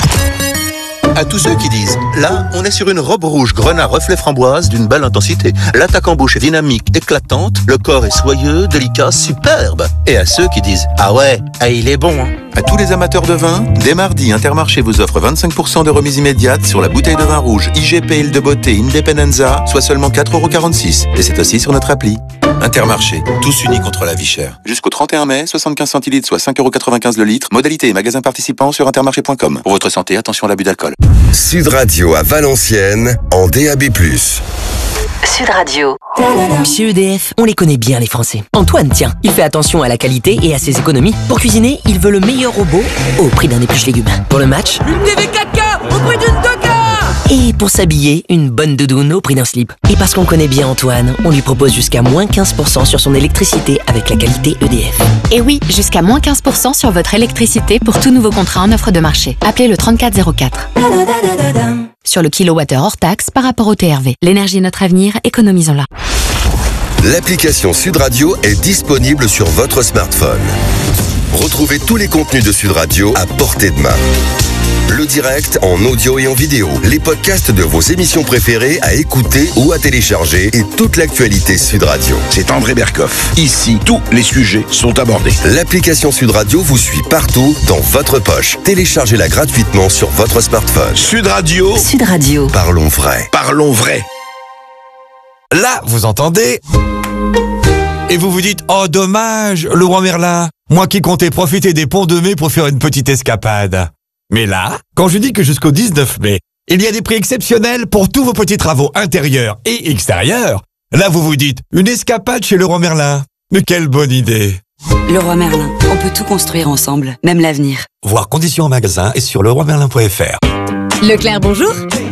À tous ceux qui disent, là, on est sur une robe rouge grenat reflet framboise d'une belle intensité. L'attaque en bouche est dynamique, éclatante, le corps est soyeux, délicat, superbe. Et à ceux qui disent, ah ouais, ah, il est bon, hein. À tous les amateurs de vin, dès mardi, Intermarché vous offre vingt-cinq pour cent de remise immédiate sur la bouteille de vin rouge I G P Île de Beauté Independenza, soit seulement quatre euros quarante-six. Et c'est aussi sur notre appli. Intermarché, tous unis contre la vie chère. Jusqu'au trente et un mai, soixante-quinze centilitres, soit cinq euros quatre-vingt-quinze le litre. Modalité et magasin participant sur intermarché point com. Pour votre santé, attention à l'abus d'alcool. Sud Radio à Valenciennes en D A B plus. Sud Radio. Chez E D F, on les connaît bien les Français. Antoine, tiens, il fait attention à la qualité et à ses économies. Pour cuisiner, il veut le meilleur robot au prix d'un épluche légumes. Pour le match, Une T V quatre K au prix d'une deux K. et pour s'habiller, une bonne doudoune au prix d'un slip. Et parce qu'on connaît bien Antoine, on lui propose jusqu'à moins quinze pour cent sur son électricité avec la qualité E D F. Et oui, jusqu'à moins quinze pour cent sur votre électricité pour tout nouveau contrat en offre de marché. Appelez le trente-quatre zéro quatre. Sur le kilowattheure hors taxe par rapport au T R V. L'énergie est notre avenir, économisons-la. L'application Sud Radio est disponible sur votre smartphone. Retrouvez tous les contenus de Sud Radio à portée de main. Le direct en audio et en vidéo, les podcasts de vos émissions préférées à écouter ou à télécharger et toute l'actualité Sud Radio. C'est André Berkoff. Ici, tous les sujets sont abordés. L'application Sud Radio vous suit partout dans votre poche. Téléchargez-la gratuitement sur votre smartphone. Sud Radio. Sud Radio. Parlons vrai. Parlons vrai. Là, vous entendez Et vous vous dites, oh dommage, Leroy Merlin, moi qui comptais profiter des ponts de mai pour faire une petite escapade. Mais là, quand je dis que jusqu'au dix-neuf mai, il y a des prix exceptionnels pour tous vos petits travaux intérieurs et extérieurs, là vous vous dites, une escapade chez Leroy Merlin. Mais quelle bonne idée! Leroy Merlin, on peut tout construire ensemble, même l'avenir. Voir conditions en magasin et sur leroy merlin point f r. Leclerc, bonjour.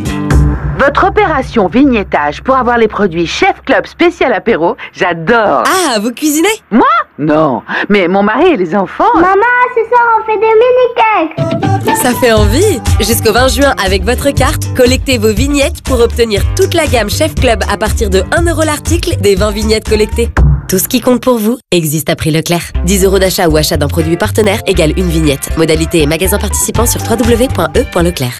Votre opération vignettage pour avoir les produits Chef Club spécial apéro, j'adore. Ah, vous cuisinez? Moi? Non, mais mon mari et les enfants... Maman, ce soir on fait des mini-cakes. Ça fait envie. Jusqu'au vingt juin, avec votre carte, collectez vos vignettes pour obtenir toute la gamme Chef Club à partir de un euro l'article des vingt vignettes collectées. Tout ce qui compte pour vous existe à prix Leclerc. dix euros d'achat ou achat d'un produit partenaire égale une vignette. Modalité et magasin participant sur w w w point e point leclerc.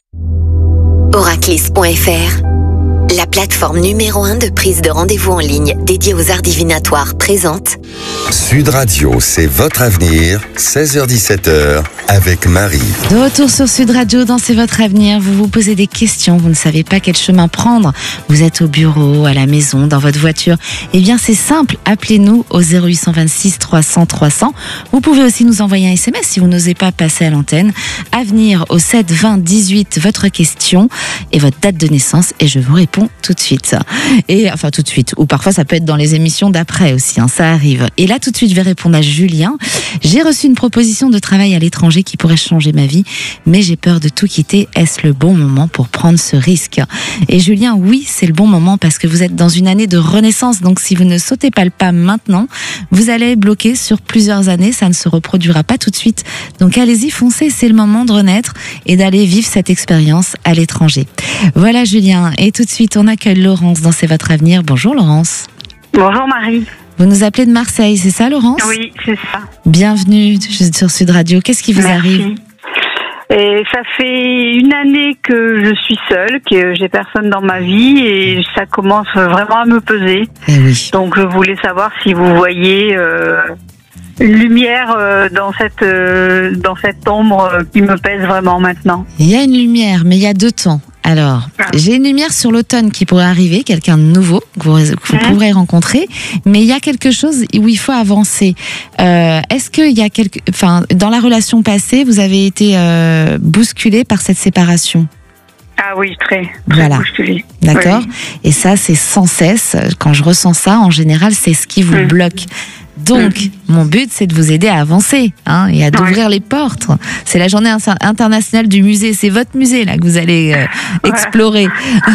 Oraclis point f r, la plateforme numéro un de prise de rendez-vous en ligne dédiée aux arts divinatoires, présente Sud Radio, c'est votre avenir, seize heures dix-sept heures, avec Marie. De retour sur Sud Radio, dans C'est votre avenir, vous vous posez des questions, vous ne savez pas quel chemin prendre. Vous êtes au bureau, à la maison, dans votre voiture. Eh bien, c'est simple, appelez-nous au zéro huit cent vingt-six trois cents trois cents. Vous pouvez aussi nous envoyer un S M S si vous n'osez pas passer à l'antenne. Avenir au sept vingt dix-huit, votre question et votre date de naissance, et je vous réponds tout de suite. Et enfin tout de suite, ou parfois ça peut être dans les émissions d'après aussi, hein, ça arrive. Et là tout de suite je vais répondre à Julien. J'ai reçu une proposition de travail à l'étranger qui pourrait changer ma vie, mais j'ai peur de tout quitter. Est-ce le bon moment pour prendre ce risque? Et Julien, oui, c'est le bon moment parce que vous êtes dans une année de renaissance, donc si vous ne sautez pas le pas maintenant, vous allez bloquer sur plusieurs années, ça ne se reproduira pas tout de suite. Donc allez-y, foncez, c'est le moment de renaître et d'aller vivre cette expérience à l'étranger. Voilà Julien, et tout de suite on accueille Laurence dans C'est votre avenir. Bonjour Laurence. Bonjour Marie. Vous nous appelez de Marseille, c'est ça Laurence? Oui, c'est ça. Bienvenue sur Sud Radio. Qu'est-ce qui vous Merci. arrive? Et ça fait une année que je suis seule, que j'ai personne dans ma vie et ça commence vraiment à me peser. Eh oui. Donc je voulais savoir si vous voyez euh, une lumière euh, dans cette euh, dans cette ombre euh, qui me pèse vraiment maintenant. Il y a une lumière, mais il y a deux temps. Alors, ah. j'ai une lumière sur l'automne qui pourrait arriver, quelqu'un de nouveau que vous, que vous mmh. pourrez rencontrer, mais il y a quelque chose où il faut avancer. Euh, est-ce qu'il y a quelque, enfin, dans la relation passée, vous avez été euh, bousculé par cette séparation? Ah oui, très, très voilà. bousculé. D'accord. Oui. Et ça, c'est sans cesse. Quand je ressens ça, en général, c'est ce qui vous mmh. bloque. Donc, mmh. mon but, c'est de vous aider à avancer, hein, et à d'ouvrir ouais. les portes. C'est la journée internationale du musée. C'est votre musée, là, que vous allez euh, ouais. explorer.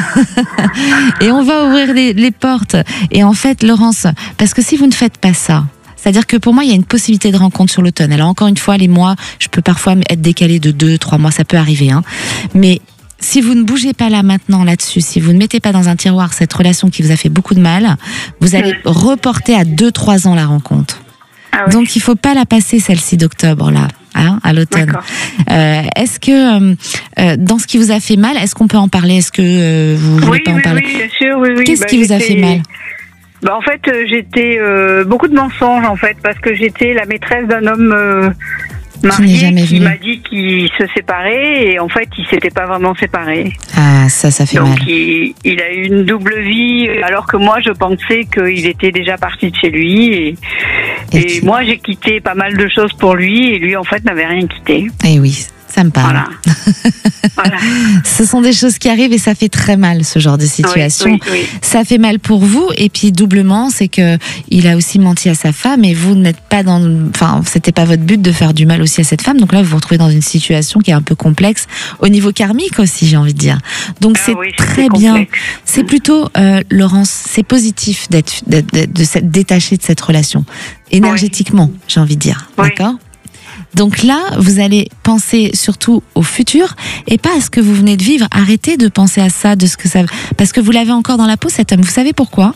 Et on va ouvrir les, les portes. Et en fait, Laurence, parce que si vous ne faites pas ça, c'est-à-dire que pour moi, il y a une possibilité de rencontre sur l'automne. Alors, encore une fois, les mois, je peux parfois être décalé de deux, trois mois, ça peut arriver, hein. Mais si vous ne bougez pas là maintenant là-dessus, si vous ne mettez pas dans un tiroir cette relation qui vous a fait beaucoup de mal, vous allez mmh. reporter à deux trois ans la rencontre. Ah oui. Donc il faut pas la passer celle-ci d'octobre là, hein, à l'automne. Euh, est-ce que euh, dans ce qui vous a fait mal, est-ce qu'on peut en parler? Est-ce que euh, vous voulez oui, pas oui, en parler? Oui, bien sûr, oui, oui. Qu'est-ce bah, qui vous a fait mal? Bah, en fait, euh, j'étais euh, beaucoup de mensonges en fait, parce que j'étais la maîtresse d'un homme euh, marié qui, qui m'a dit qu'il se séparait et en fait il s'était pas vraiment séparé. Ah ça ça fait Donc, mal. Donc il, il a eu une double vie alors que moi je pensais qu'il était déjà parti de chez lui et, et, et tu... moi j'ai quitté pas mal de choses pour lui et lui en fait n'avait rien quitté. Eh oui. Ça me parle. Voilà. Voilà. Ce sont des choses qui arrivent et ça fait très mal, ce genre de situation. Oui, oui, oui. Ça fait mal pour vous et puis doublement, c'est que il a aussi menti à sa femme et vous n'êtes pas dans, enfin, c'était pas votre but de faire du mal aussi à cette femme. Donc là, vous vous retrouvez dans une situation qui est un peu complexe au niveau karmique aussi, j'ai envie de dire. Donc ah, c'est oui, très bien. Complexe. C'est plutôt, euh, Laurence, c'est positif d'être, d'être, d'être de s'être détaché de cette relation énergétiquement, oui. j'ai envie de dire. Oui. D'accord. Donc là, vous allez penser surtout au futur et pas à ce que vous venez de vivre. Arrêtez de penser à ça, de ce que ça, parce que vous l'avez encore dans la peau cet homme. Vous savez pourquoi?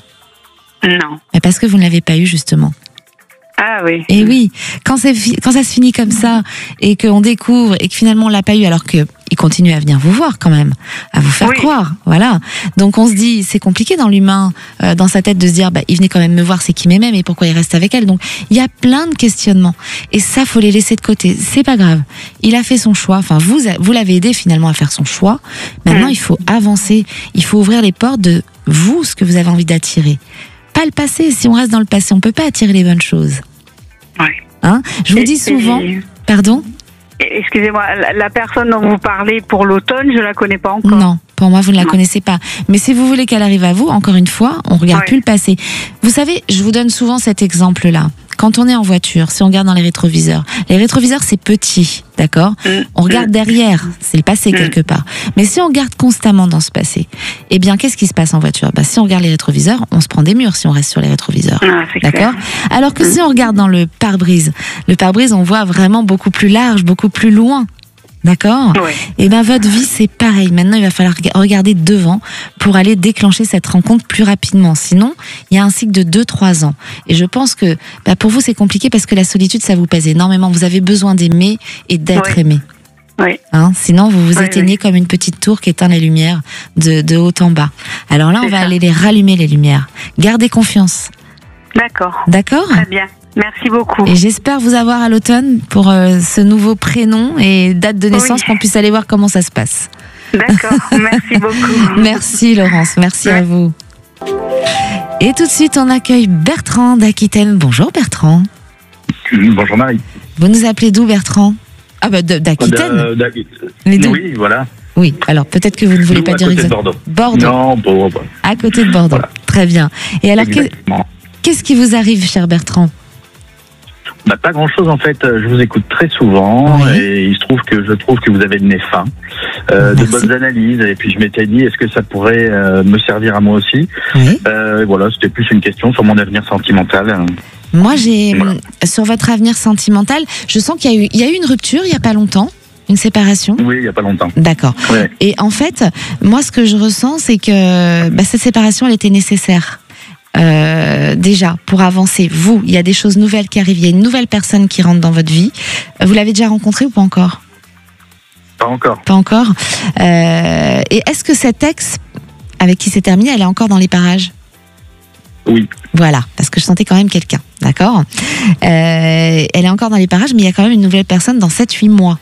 Non. Mais parce que vous ne l'avez pas eu justement. Ah oui. Et oui, quand, c'est, quand ça se finit comme ça et qu'on découvre et que finalement on l'a pas eu alors que il continue à venir vous voir quand même, à vous faire oui. croire, voilà. Donc on se dit, c'est compliqué dans l'humain, euh, dans sa tête de se dire, bah il venait quand même me voir, c'est qu'il m'aimait, mais pourquoi il reste avec elle? Donc il y a plein de questionnements et ça faut les laisser de côté. C'est pas grave. Il a fait son choix. Enfin vous vous l'avez aidé finalement à faire son choix. Maintenant mmh. il faut avancer. Il faut ouvrir les portes de vous, ce que vous avez envie d'attirer. pas le passé. Si on reste dans le passé, on peut pas attirer les bonnes choses. Ouais. Hein? Je vous Et- dis souvent. et- Pardon? Excusez-moi, la, la personne dont vous parlez pour l'automne, je la connais pas encore. Non, pour moi, vous ne la Non. connaissez pas. Mais si vous voulez qu'elle arrive à vous, encore une fois, on regarde Ouais. plus le passé. Vous savez, je vous donne souvent cet exemple-là. Quand on est en voiture, si on regarde dans les rétroviseurs, les rétroviseurs, c'est petit, d'accord? Mm. On regarde Mm. derrière, c'est le passé Mm. quelque part. Mais si on regarde constamment dans ce passé, eh bien, qu'est-ce qui se passe en voiture? Bah, si on regarde les rétroviseurs, on se prend des murs si on reste sur les rétroviseurs. Ah, c'est clair. D'accord? Alors que si on regarde dans le pare-brise, le pare-brise, on voit vraiment beaucoup plus large, beaucoup plus loin. D'accord? Ouais. Et ben votre vie c'est pareil. Maintenant il va falloir rega- regarder devant pour aller déclencher cette rencontre plus rapidement. Sinon il y a un cycle de deux trois ans. Et je pense que bah, pour vous c'est compliqué parce que la solitude ça vous pèse énormément. Vous avez besoin d'aimer et d'être Ouais. aimé. Oui. Hein, sinon vous vous Ouais, éteignez ouais. comme une petite tour qui éteint les lumières de, de haut en bas. Alors là on C'est va ça. aller les rallumer les lumières. Gardez confiance. D'accord. D'accord? Très bien. Merci beaucoup. Et j'espère vous avoir à l'automne pour euh, ce nouveau prénom et date de naissance, Oui. qu'on puisse aller voir comment ça se passe. D'accord. Merci beaucoup. Merci Laurence, merci à vous. Et tout de suite, on accueille Bertrand d'Aquitaine. Bonjour Bertrand. Bonjour Marie. Vous nous appelez d'où Bertrand? Ah bah de- d'Aquitaine. Euh, d'Aqui- Les deux. Oui, voilà. Oui, alors peut-être que vous ne voulez Nous, pas à dire côté de exactement. Bordeaux. Bordeaux. Non, bon, bon. À côté de Bordeaux. Très bien. Et alors, que- Exactement. qu'est-ce qui vous arrive, cher Bertrand? Bah, pas grand-chose en fait. Je vous écoute très souvent et il se trouve que je trouve que vous avez le nez fin, euh, de bonnes analyses. Et puis je m'étais dit, est-ce que ça pourrait euh, me servir à moi aussi? euh, Voilà, c'était plus une question sur mon avenir sentimental. Moi, j'ai sur votre avenir sentimental, je sens qu'il y a eu, il y a eu une rupture il y a pas longtemps, une séparation. Oui, il y a pas longtemps. D'accord. Ouais. Et en fait, moi, ce que je ressens, c'est que bah, cette séparation, elle était nécessaire. Euh, déjà, pour avancer, vous, il y a des choses nouvelles qui arrivent, il y a une nouvelle personne qui rentre dans votre vie. Vous l'avez déjà rencontrée ou pas encore? Pas encore. Pas encore. Euh, et est-ce que cet ex, avec qui c'est terminé, elle est encore dans les parages? Oui. Voilà, parce que je sentais quand même quelqu'un, d'accord? euh, Elle est encore dans les parages, mais il y a quand même une nouvelle personne dans sept huit mois.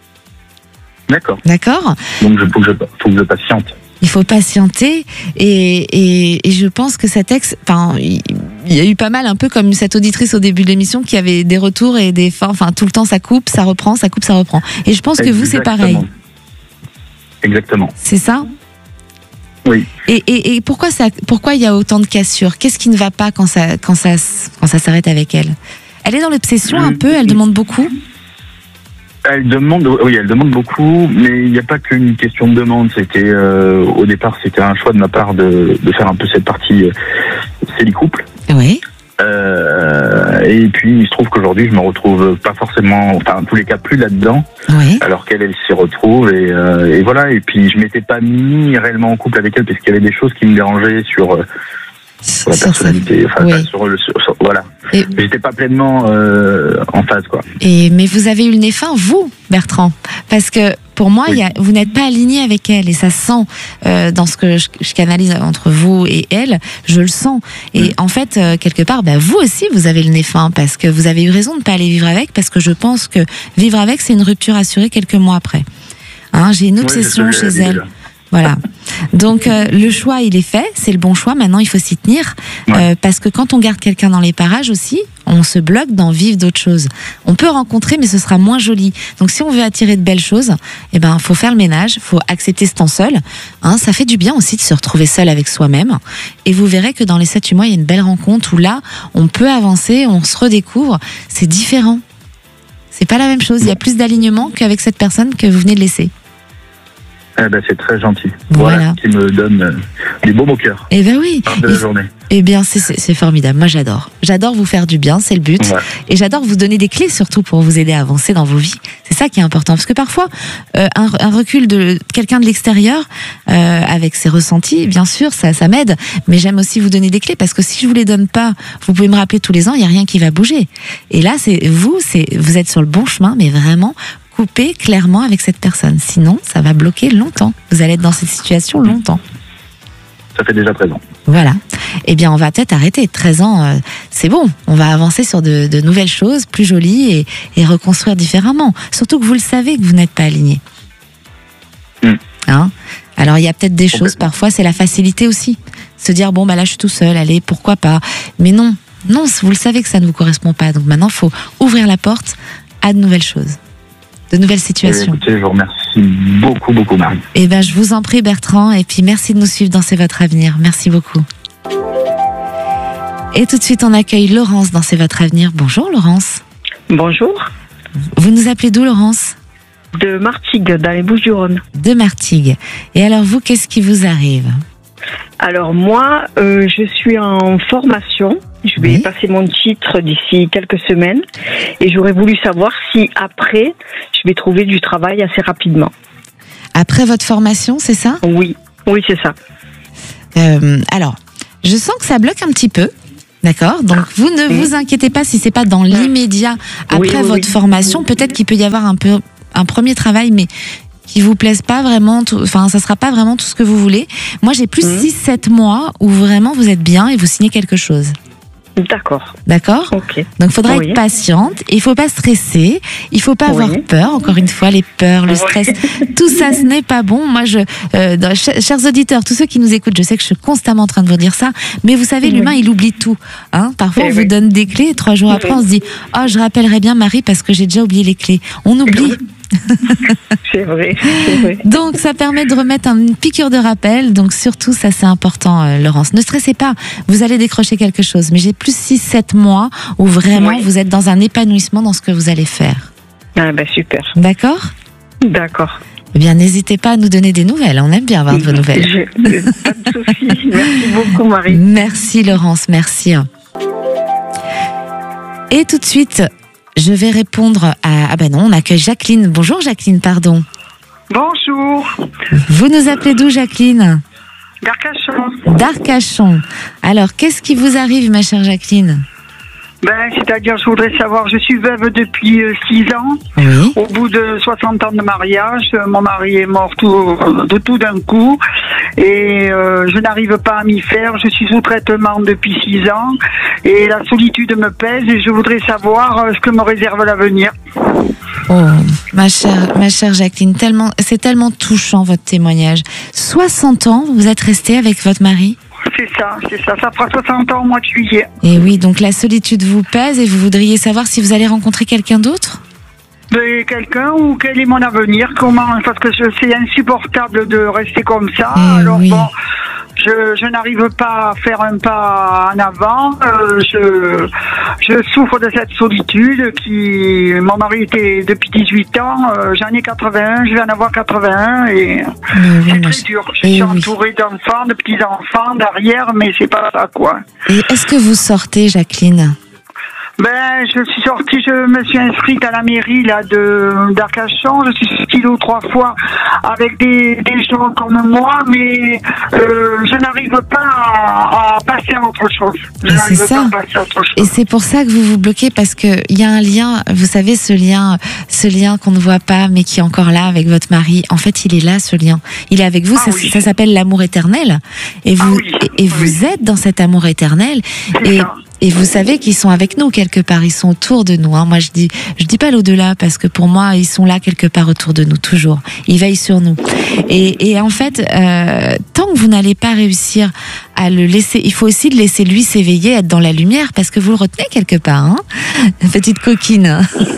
D'accord. D'accord. Donc il faut que je, faut que je patiente. Il faut patienter et, et, et je pense que cet ex, enfin, il il y a eu pas mal, un peu comme cette auditrice au début de l'émission qui avait des retours et des fins, enfin tout le temps ça coupe, ça reprend, ça coupe, ça reprend. Et je pense que vous c'est pareil. Exactement. C'est ça? Oui. Et, et, et pourquoi ça, pourquoi il y a autant de cassures? Qu'est-ce qui ne va pas quand ça, quand ça, quand ça s'arrête avec elle? Elle est dans l'obsession un peu, elle demande beaucoup. Elle demande, oui, elle demande beaucoup, mais il n'y a pas qu'une question de demande. C'était euh, au départ, c'était un choix de ma part de, de faire un peu cette partie euh, c'est les couples. Oui. Euh, et puis il se trouve qu'aujourd'hui, je me retrouve pas forcément, enfin en tous les cas plus là-dedans. Oui. Alors qu'elle, elle s'y retrouve et, euh, et voilà. Et puis je m'étais pas mis réellement en couple avec elle parce qu'il y avait des choses qui me dérangeaient sur. Euh, sur la personnalité, enfin, oui. pas sur le, sur, sur- voilà. Et- J'étais pas pleinement euh, en phase, quoi. Et, mais vous avez eu le nez fin, vous, Bertrand. Parce que pour moi, il y a, vous n'êtes pas aligné avec elle. Et ça se sent euh, dans ce que je, je canalise entre vous et elle. Je le sens. Et en fait, euh, quelque part, bah, vous aussi, vous avez le nez fin. Parce que vous avez eu raison de ne pas aller vivre avec. Parce que je pense que vivre avec, c'est une rupture assurée quelques mois après. Hein, j'ai une obsession Oui, je chez l'ai elle. déjà. Voilà. Donc euh, le choix, il est fait, c'est le bon choix. Maintenant, il faut s'y tenir euh, parce que quand on garde quelqu'un dans les parages aussi, on se bloque d'en vivre d'autres choses. On peut rencontrer, mais ce sera moins joli. Donc si on veut attirer de belles choses, eh ben faut faire le ménage, faut accepter ce temps seul. Hein, ça fait du bien aussi de se retrouver seul avec soi-même. Et vous verrez que dans les sept huit mois, il y a une belle rencontre où là, on peut avancer, on se redécouvre. C'est différent. C'est pas la même chose. Il y a plus d'alignement qu'avec cette personne que vous venez de laisser. Eh ben, c'est très gentil. Voilà. Voilà, qui me donne euh, des baumes au cœur. Eh ben oui. Fin de la Il- journée. Eh bien, c'est- c'est c'est formidable. Moi, j'adore. J'adore vous faire du bien, c'est le but. Ouais. Et j'adore vous donner des clés, surtout pour vous aider à avancer dans vos vies. C'est ça qui est important. Parce que parfois, euh, un, un recul de quelqu'un de l'extérieur, euh, avec ses ressentis, bien sûr, ça, ça m'aide. Mais j'aime aussi vous donner des clés, parce que si je vous les donne pas, vous pouvez me rappeler tous les ans, il n'y a rien qui va bouger. Et là, c'est vous, c'est vous êtes sur le bon chemin, mais vraiment, coupez clairement avec cette personne. Sinon, ça va bloquer longtemps. Vous allez être dans cette situation longtemps. Ça fait déjà treize ans. Voilà. Eh bien, on va peut-être arrêter. treize ans, euh, c'est bon. On va avancer sur de, de nouvelles choses, plus jolies, et, et reconstruire différemment. Surtout que vous le savez que vous n'êtes pas aligné. Mm. Hein? Alors, il y a peut-être des choses, parfois, c'est la facilité aussi. se dire bon bah là je suis tout seul, allez pourquoi pas. Mais non, non, vous le savez que ça ne vous correspond pas. Donc maintenant il faut ouvrir la porte à de nouvelles choses, de nouvelles situations. Écoutez, je vous remercie beaucoup, beaucoup, Marie. Eh ben, je vous en prie, Bertrand, et puis merci de nous suivre dans C'est votre avenir. Merci beaucoup. Et tout de suite, on accueille Laurence dans C'est votre avenir. Bonjour, Laurence. Bonjour. Vous nous appelez d'où, Laurence ? De Martigues, dans les Bouches-du-Rhône. De Martigues. Et alors, vous, qu'est-ce qui vous arrive ? Alors, moi, euh, je suis en formation. Je vais oui. passer mon titre d'ici quelques semaines. Et j'aurais voulu savoir si, après, je vais trouver du travail assez rapidement. Après votre formation, c'est ça ? Oui, oui, c'est ça. Euh, alors, je sens que ça bloque un petit peu. D'accord. Donc vous ne oui. vous inquiétez pas si c'est pas dans l'immédiat après oui, oui, votre oui. formation. Peut-être qu'il peut y avoir un peu un premier travail, mais qui vous plaise pas vraiment. Tout, enfin, ça sera pas vraiment tout ce que vous voulez. Moi, j'ai plus six sept mois où vraiment vous êtes bien et vous signez quelque chose. D'accord. D'accord. Ok. Donc, il faudra oui. être patiente. Il faut pas stresser. Il faut pas oui. avoir peur. Encore une fois, les peurs, le stress, oui. tout ça, ce n'est pas bon. Moi, je, euh, dans, ch- chers auditeurs, tous ceux qui nous écoutent, je sais que je suis constamment en train de vous dire ça, mais vous savez, oui. l'humain, il oublie tout. Hein. Parfois, et on oui. vous donne des clés et trois jours oui. après, on se dit, oh, je rappellerai bien Marie parce que j'ai déjà oublié les clés. On oublie. C'est vrai, c'est vrai. Donc ça permet de remettre une piqûre de rappel. Donc surtout ça c'est important, euh, Laurence. Ne stressez pas, vous allez décrocher quelque chose. Mais j'ai plus six sept mois où vraiment oui. vous êtes dans un épanouissement dans ce que vous allez faire. Ah ben super. D'accord ? D'accord. Eh bien n'hésitez pas à nous donner des nouvelles. On aime bien avoir de vos nouvelles. Je, pas de soucis. Merci beaucoup Marie. Merci Laurence, merci. Et tout de suite, je vais répondre à... Ah ben non, on accueille Jacqueline. Bonjour Jacqueline, pardon. Bonjour. Vous nous appelez d'où Jacqueline ? D'Arcachon. D'Arcachon. Alors, qu'est-ce qui vous arrive ma chère Jacqueline ? Ben, c'est-à-dire, je voudrais savoir, je suis veuve depuis six ans. Oui. Au bout de soixante ans de mariage, mon mari est mort tout, de tout d'un coup. Et euh, je n'arrive pas à m'y faire. Je suis sous traitement depuis six ans. Et la solitude me pèse et je voudrais savoir ce que me réserve l'avenir. Oh, ma chère, ma chère Jacqueline, tellement, c'est tellement touchant votre témoignage. soixante ans, vous êtes restée avec votre mari ? C'est ça, c'est ça. Ça fera soixante ans au mois de juillet. Et oui, donc la solitude vous pèse et vous voudriez savoir si vous allez rencontrer quelqu'un d'autre ? De quelqu'un ou quel est mon avenir ? Comment ? Parce que je, c'est insupportable de rester comme ça. Et Alors oui. bon, je, je n'arrive pas à faire un pas en avant. Euh, je, je souffre de cette solitude qui... Mon mari était depuis dix-huit ans. Euh, j'en ai quatre-vingt-un. Je vais en avoir quatre-vingt-un. Et oui, c'est très dur. Je suis entourée d'enfants, de petits-enfants, d'arrière, mais c'est pas ça, quoi. Et est-ce que vous sortez, Jacqueline ? Ben, je suis sortie, je me suis inscrite à la mairie là de d'Arcachon. Je suis sortie deux ou trois fois avec des, des gens comme moi, mais euh, je n'arrive pas à, à passer à autre chose. Je et n'arrive c'est ça. pas à passer à autre chose. Et c'est pour ça que vous vous bloquez parce que il y a un lien. Vous savez ce lien, ce lien qu'on ne voit pas, mais qui est encore là avec votre mari. En fait, il est là, ce lien. Il est avec vous. Ah, ça, oui. ça s'appelle l'amour éternel. Et vous, ah, oui. et, et vous oui. êtes dans cet amour éternel. C'est et ça. Et vous savez qu'ils sont avec nous quelque part, ils sont autour de nous. Hein. Moi, je dis, je dis pas l'au-delà parce que pour moi, ils sont là quelque part autour de nous toujours. Ils veillent sur nous. Et, et en fait, euh, tant que vous n'allez pas réussir à le laisser, il faut aussi le laisser lui s'éveiller, être dans la lumière, parce que vous le retenez quelque part, hein, petite coquine.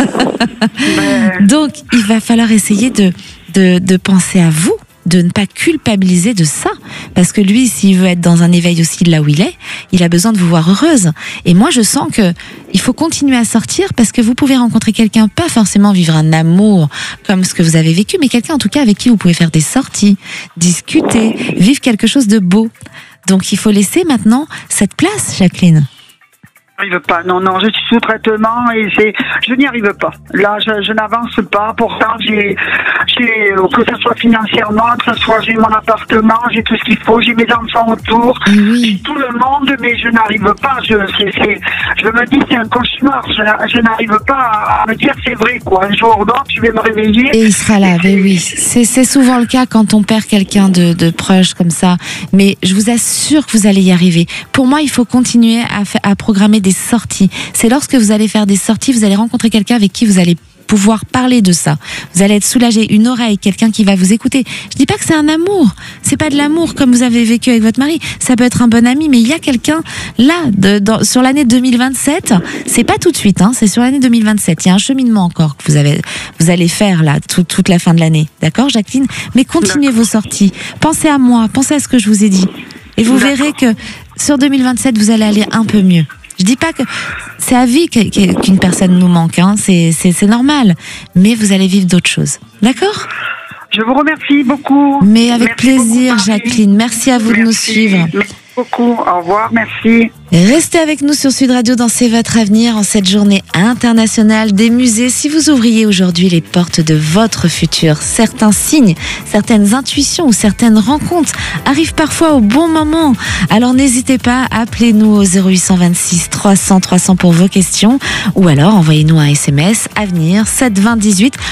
Donc, il va falloir essayer de de, de penser à vous. De ne pas culpabiliser de ça, parce que lui, s'il veut être dans un éveil aussi de là où il est, il a besoin de vous voir heureuse. Et moi, je sens que il faut continuer à sortir, parce que vous pouvez rencontrer quelqu'un, pas forcément vivre un amour comme ce que vous avez vécu, mais quelqu'un en tout cas avec qui vous pouvez faire des sorties, discuter, vivre quelque chose de beau. Donc il faut laisser maintenant cette place, Jacqueline. Je n'y arrive pas, non, non, je suis sous traitement et c'est, je n'y arrive pas. Là, je, je n'avance pas. Pourtant, j'ai, j'ai, que ce soit financièrement, que ce soit j'ai mon appartement, j'ai tout ce qu'il faut, j'ai mes enfants autour, oui. j'ai tout le monde, mais je n'arrive pas. Je, c'est, c'est, je me dis c'est un cauchemar. Je, je n'arrive pas à, à me dire c'est vrai, quoi. Un jour ou l'autre, je vais me réveiller. Et il sera là, mais oui. C'est, c'est souvent le cas quand on perd quelqu'un de, de proche comme ça. Mais je vous assure que vous allez y arriver. Pour moi, il faut continuer à, fa- à programmer des sorties. C'est lorsque vous allez faire des sorties, vous allez rencontrer quelqu'un avec qui vous allez pouvoir parler de ça. Vous allez être soulagé, une oreille, quelqu'un qui va vous écouter. Je dis pas que c'est un amour, c'est pas de l'amour comme vous avez vécu avec votre mari. Ça peut être un bon ami, mais il y a quelqu'un là, de, dans, sur l'année deux mille vingt-sept. C'est pas tout de suite, hein, c'est sur l'année deux mille vingt-sept. Il y a un cheminement encore que vous avez, vous allez faire là tout, toute la fin de l'année, d'accord, Jacqueline? Mais continuez vos sorties. Pensez à moi, pensez à ce que je vous ai dit, et vous verrez que sur deux mille vingt-sept, vous allez aller un peu mieux. Je dis pas que c'est à vie qu'une personne nous manque, hein. c'est, c'est, c'est normal, mais vous allez vivre d'autres choses, d'accord? Je vous remercie beaucoup. Mais avec merci plaisir, beaucoup, Jacqueline. Merci à vous merci. de nous suivre. Merci beaucoup. Au revoir. Merci. Restez avec nous sur Sud Radio dans C'est votre avenir en cette journée internationale des musées. Si vous ouvriez aujourd'hui les portes de votre futur, certains signes, certaines intuitions ou certaines rencontres arrivent parfois au bon moment. Alors n'hésitez pas, appelez-nous au zéro huit cent vingt-six trois cents trois cents pour vos questions ou alors envoyez-nous un S M S Avenir sept vingt dix-huit.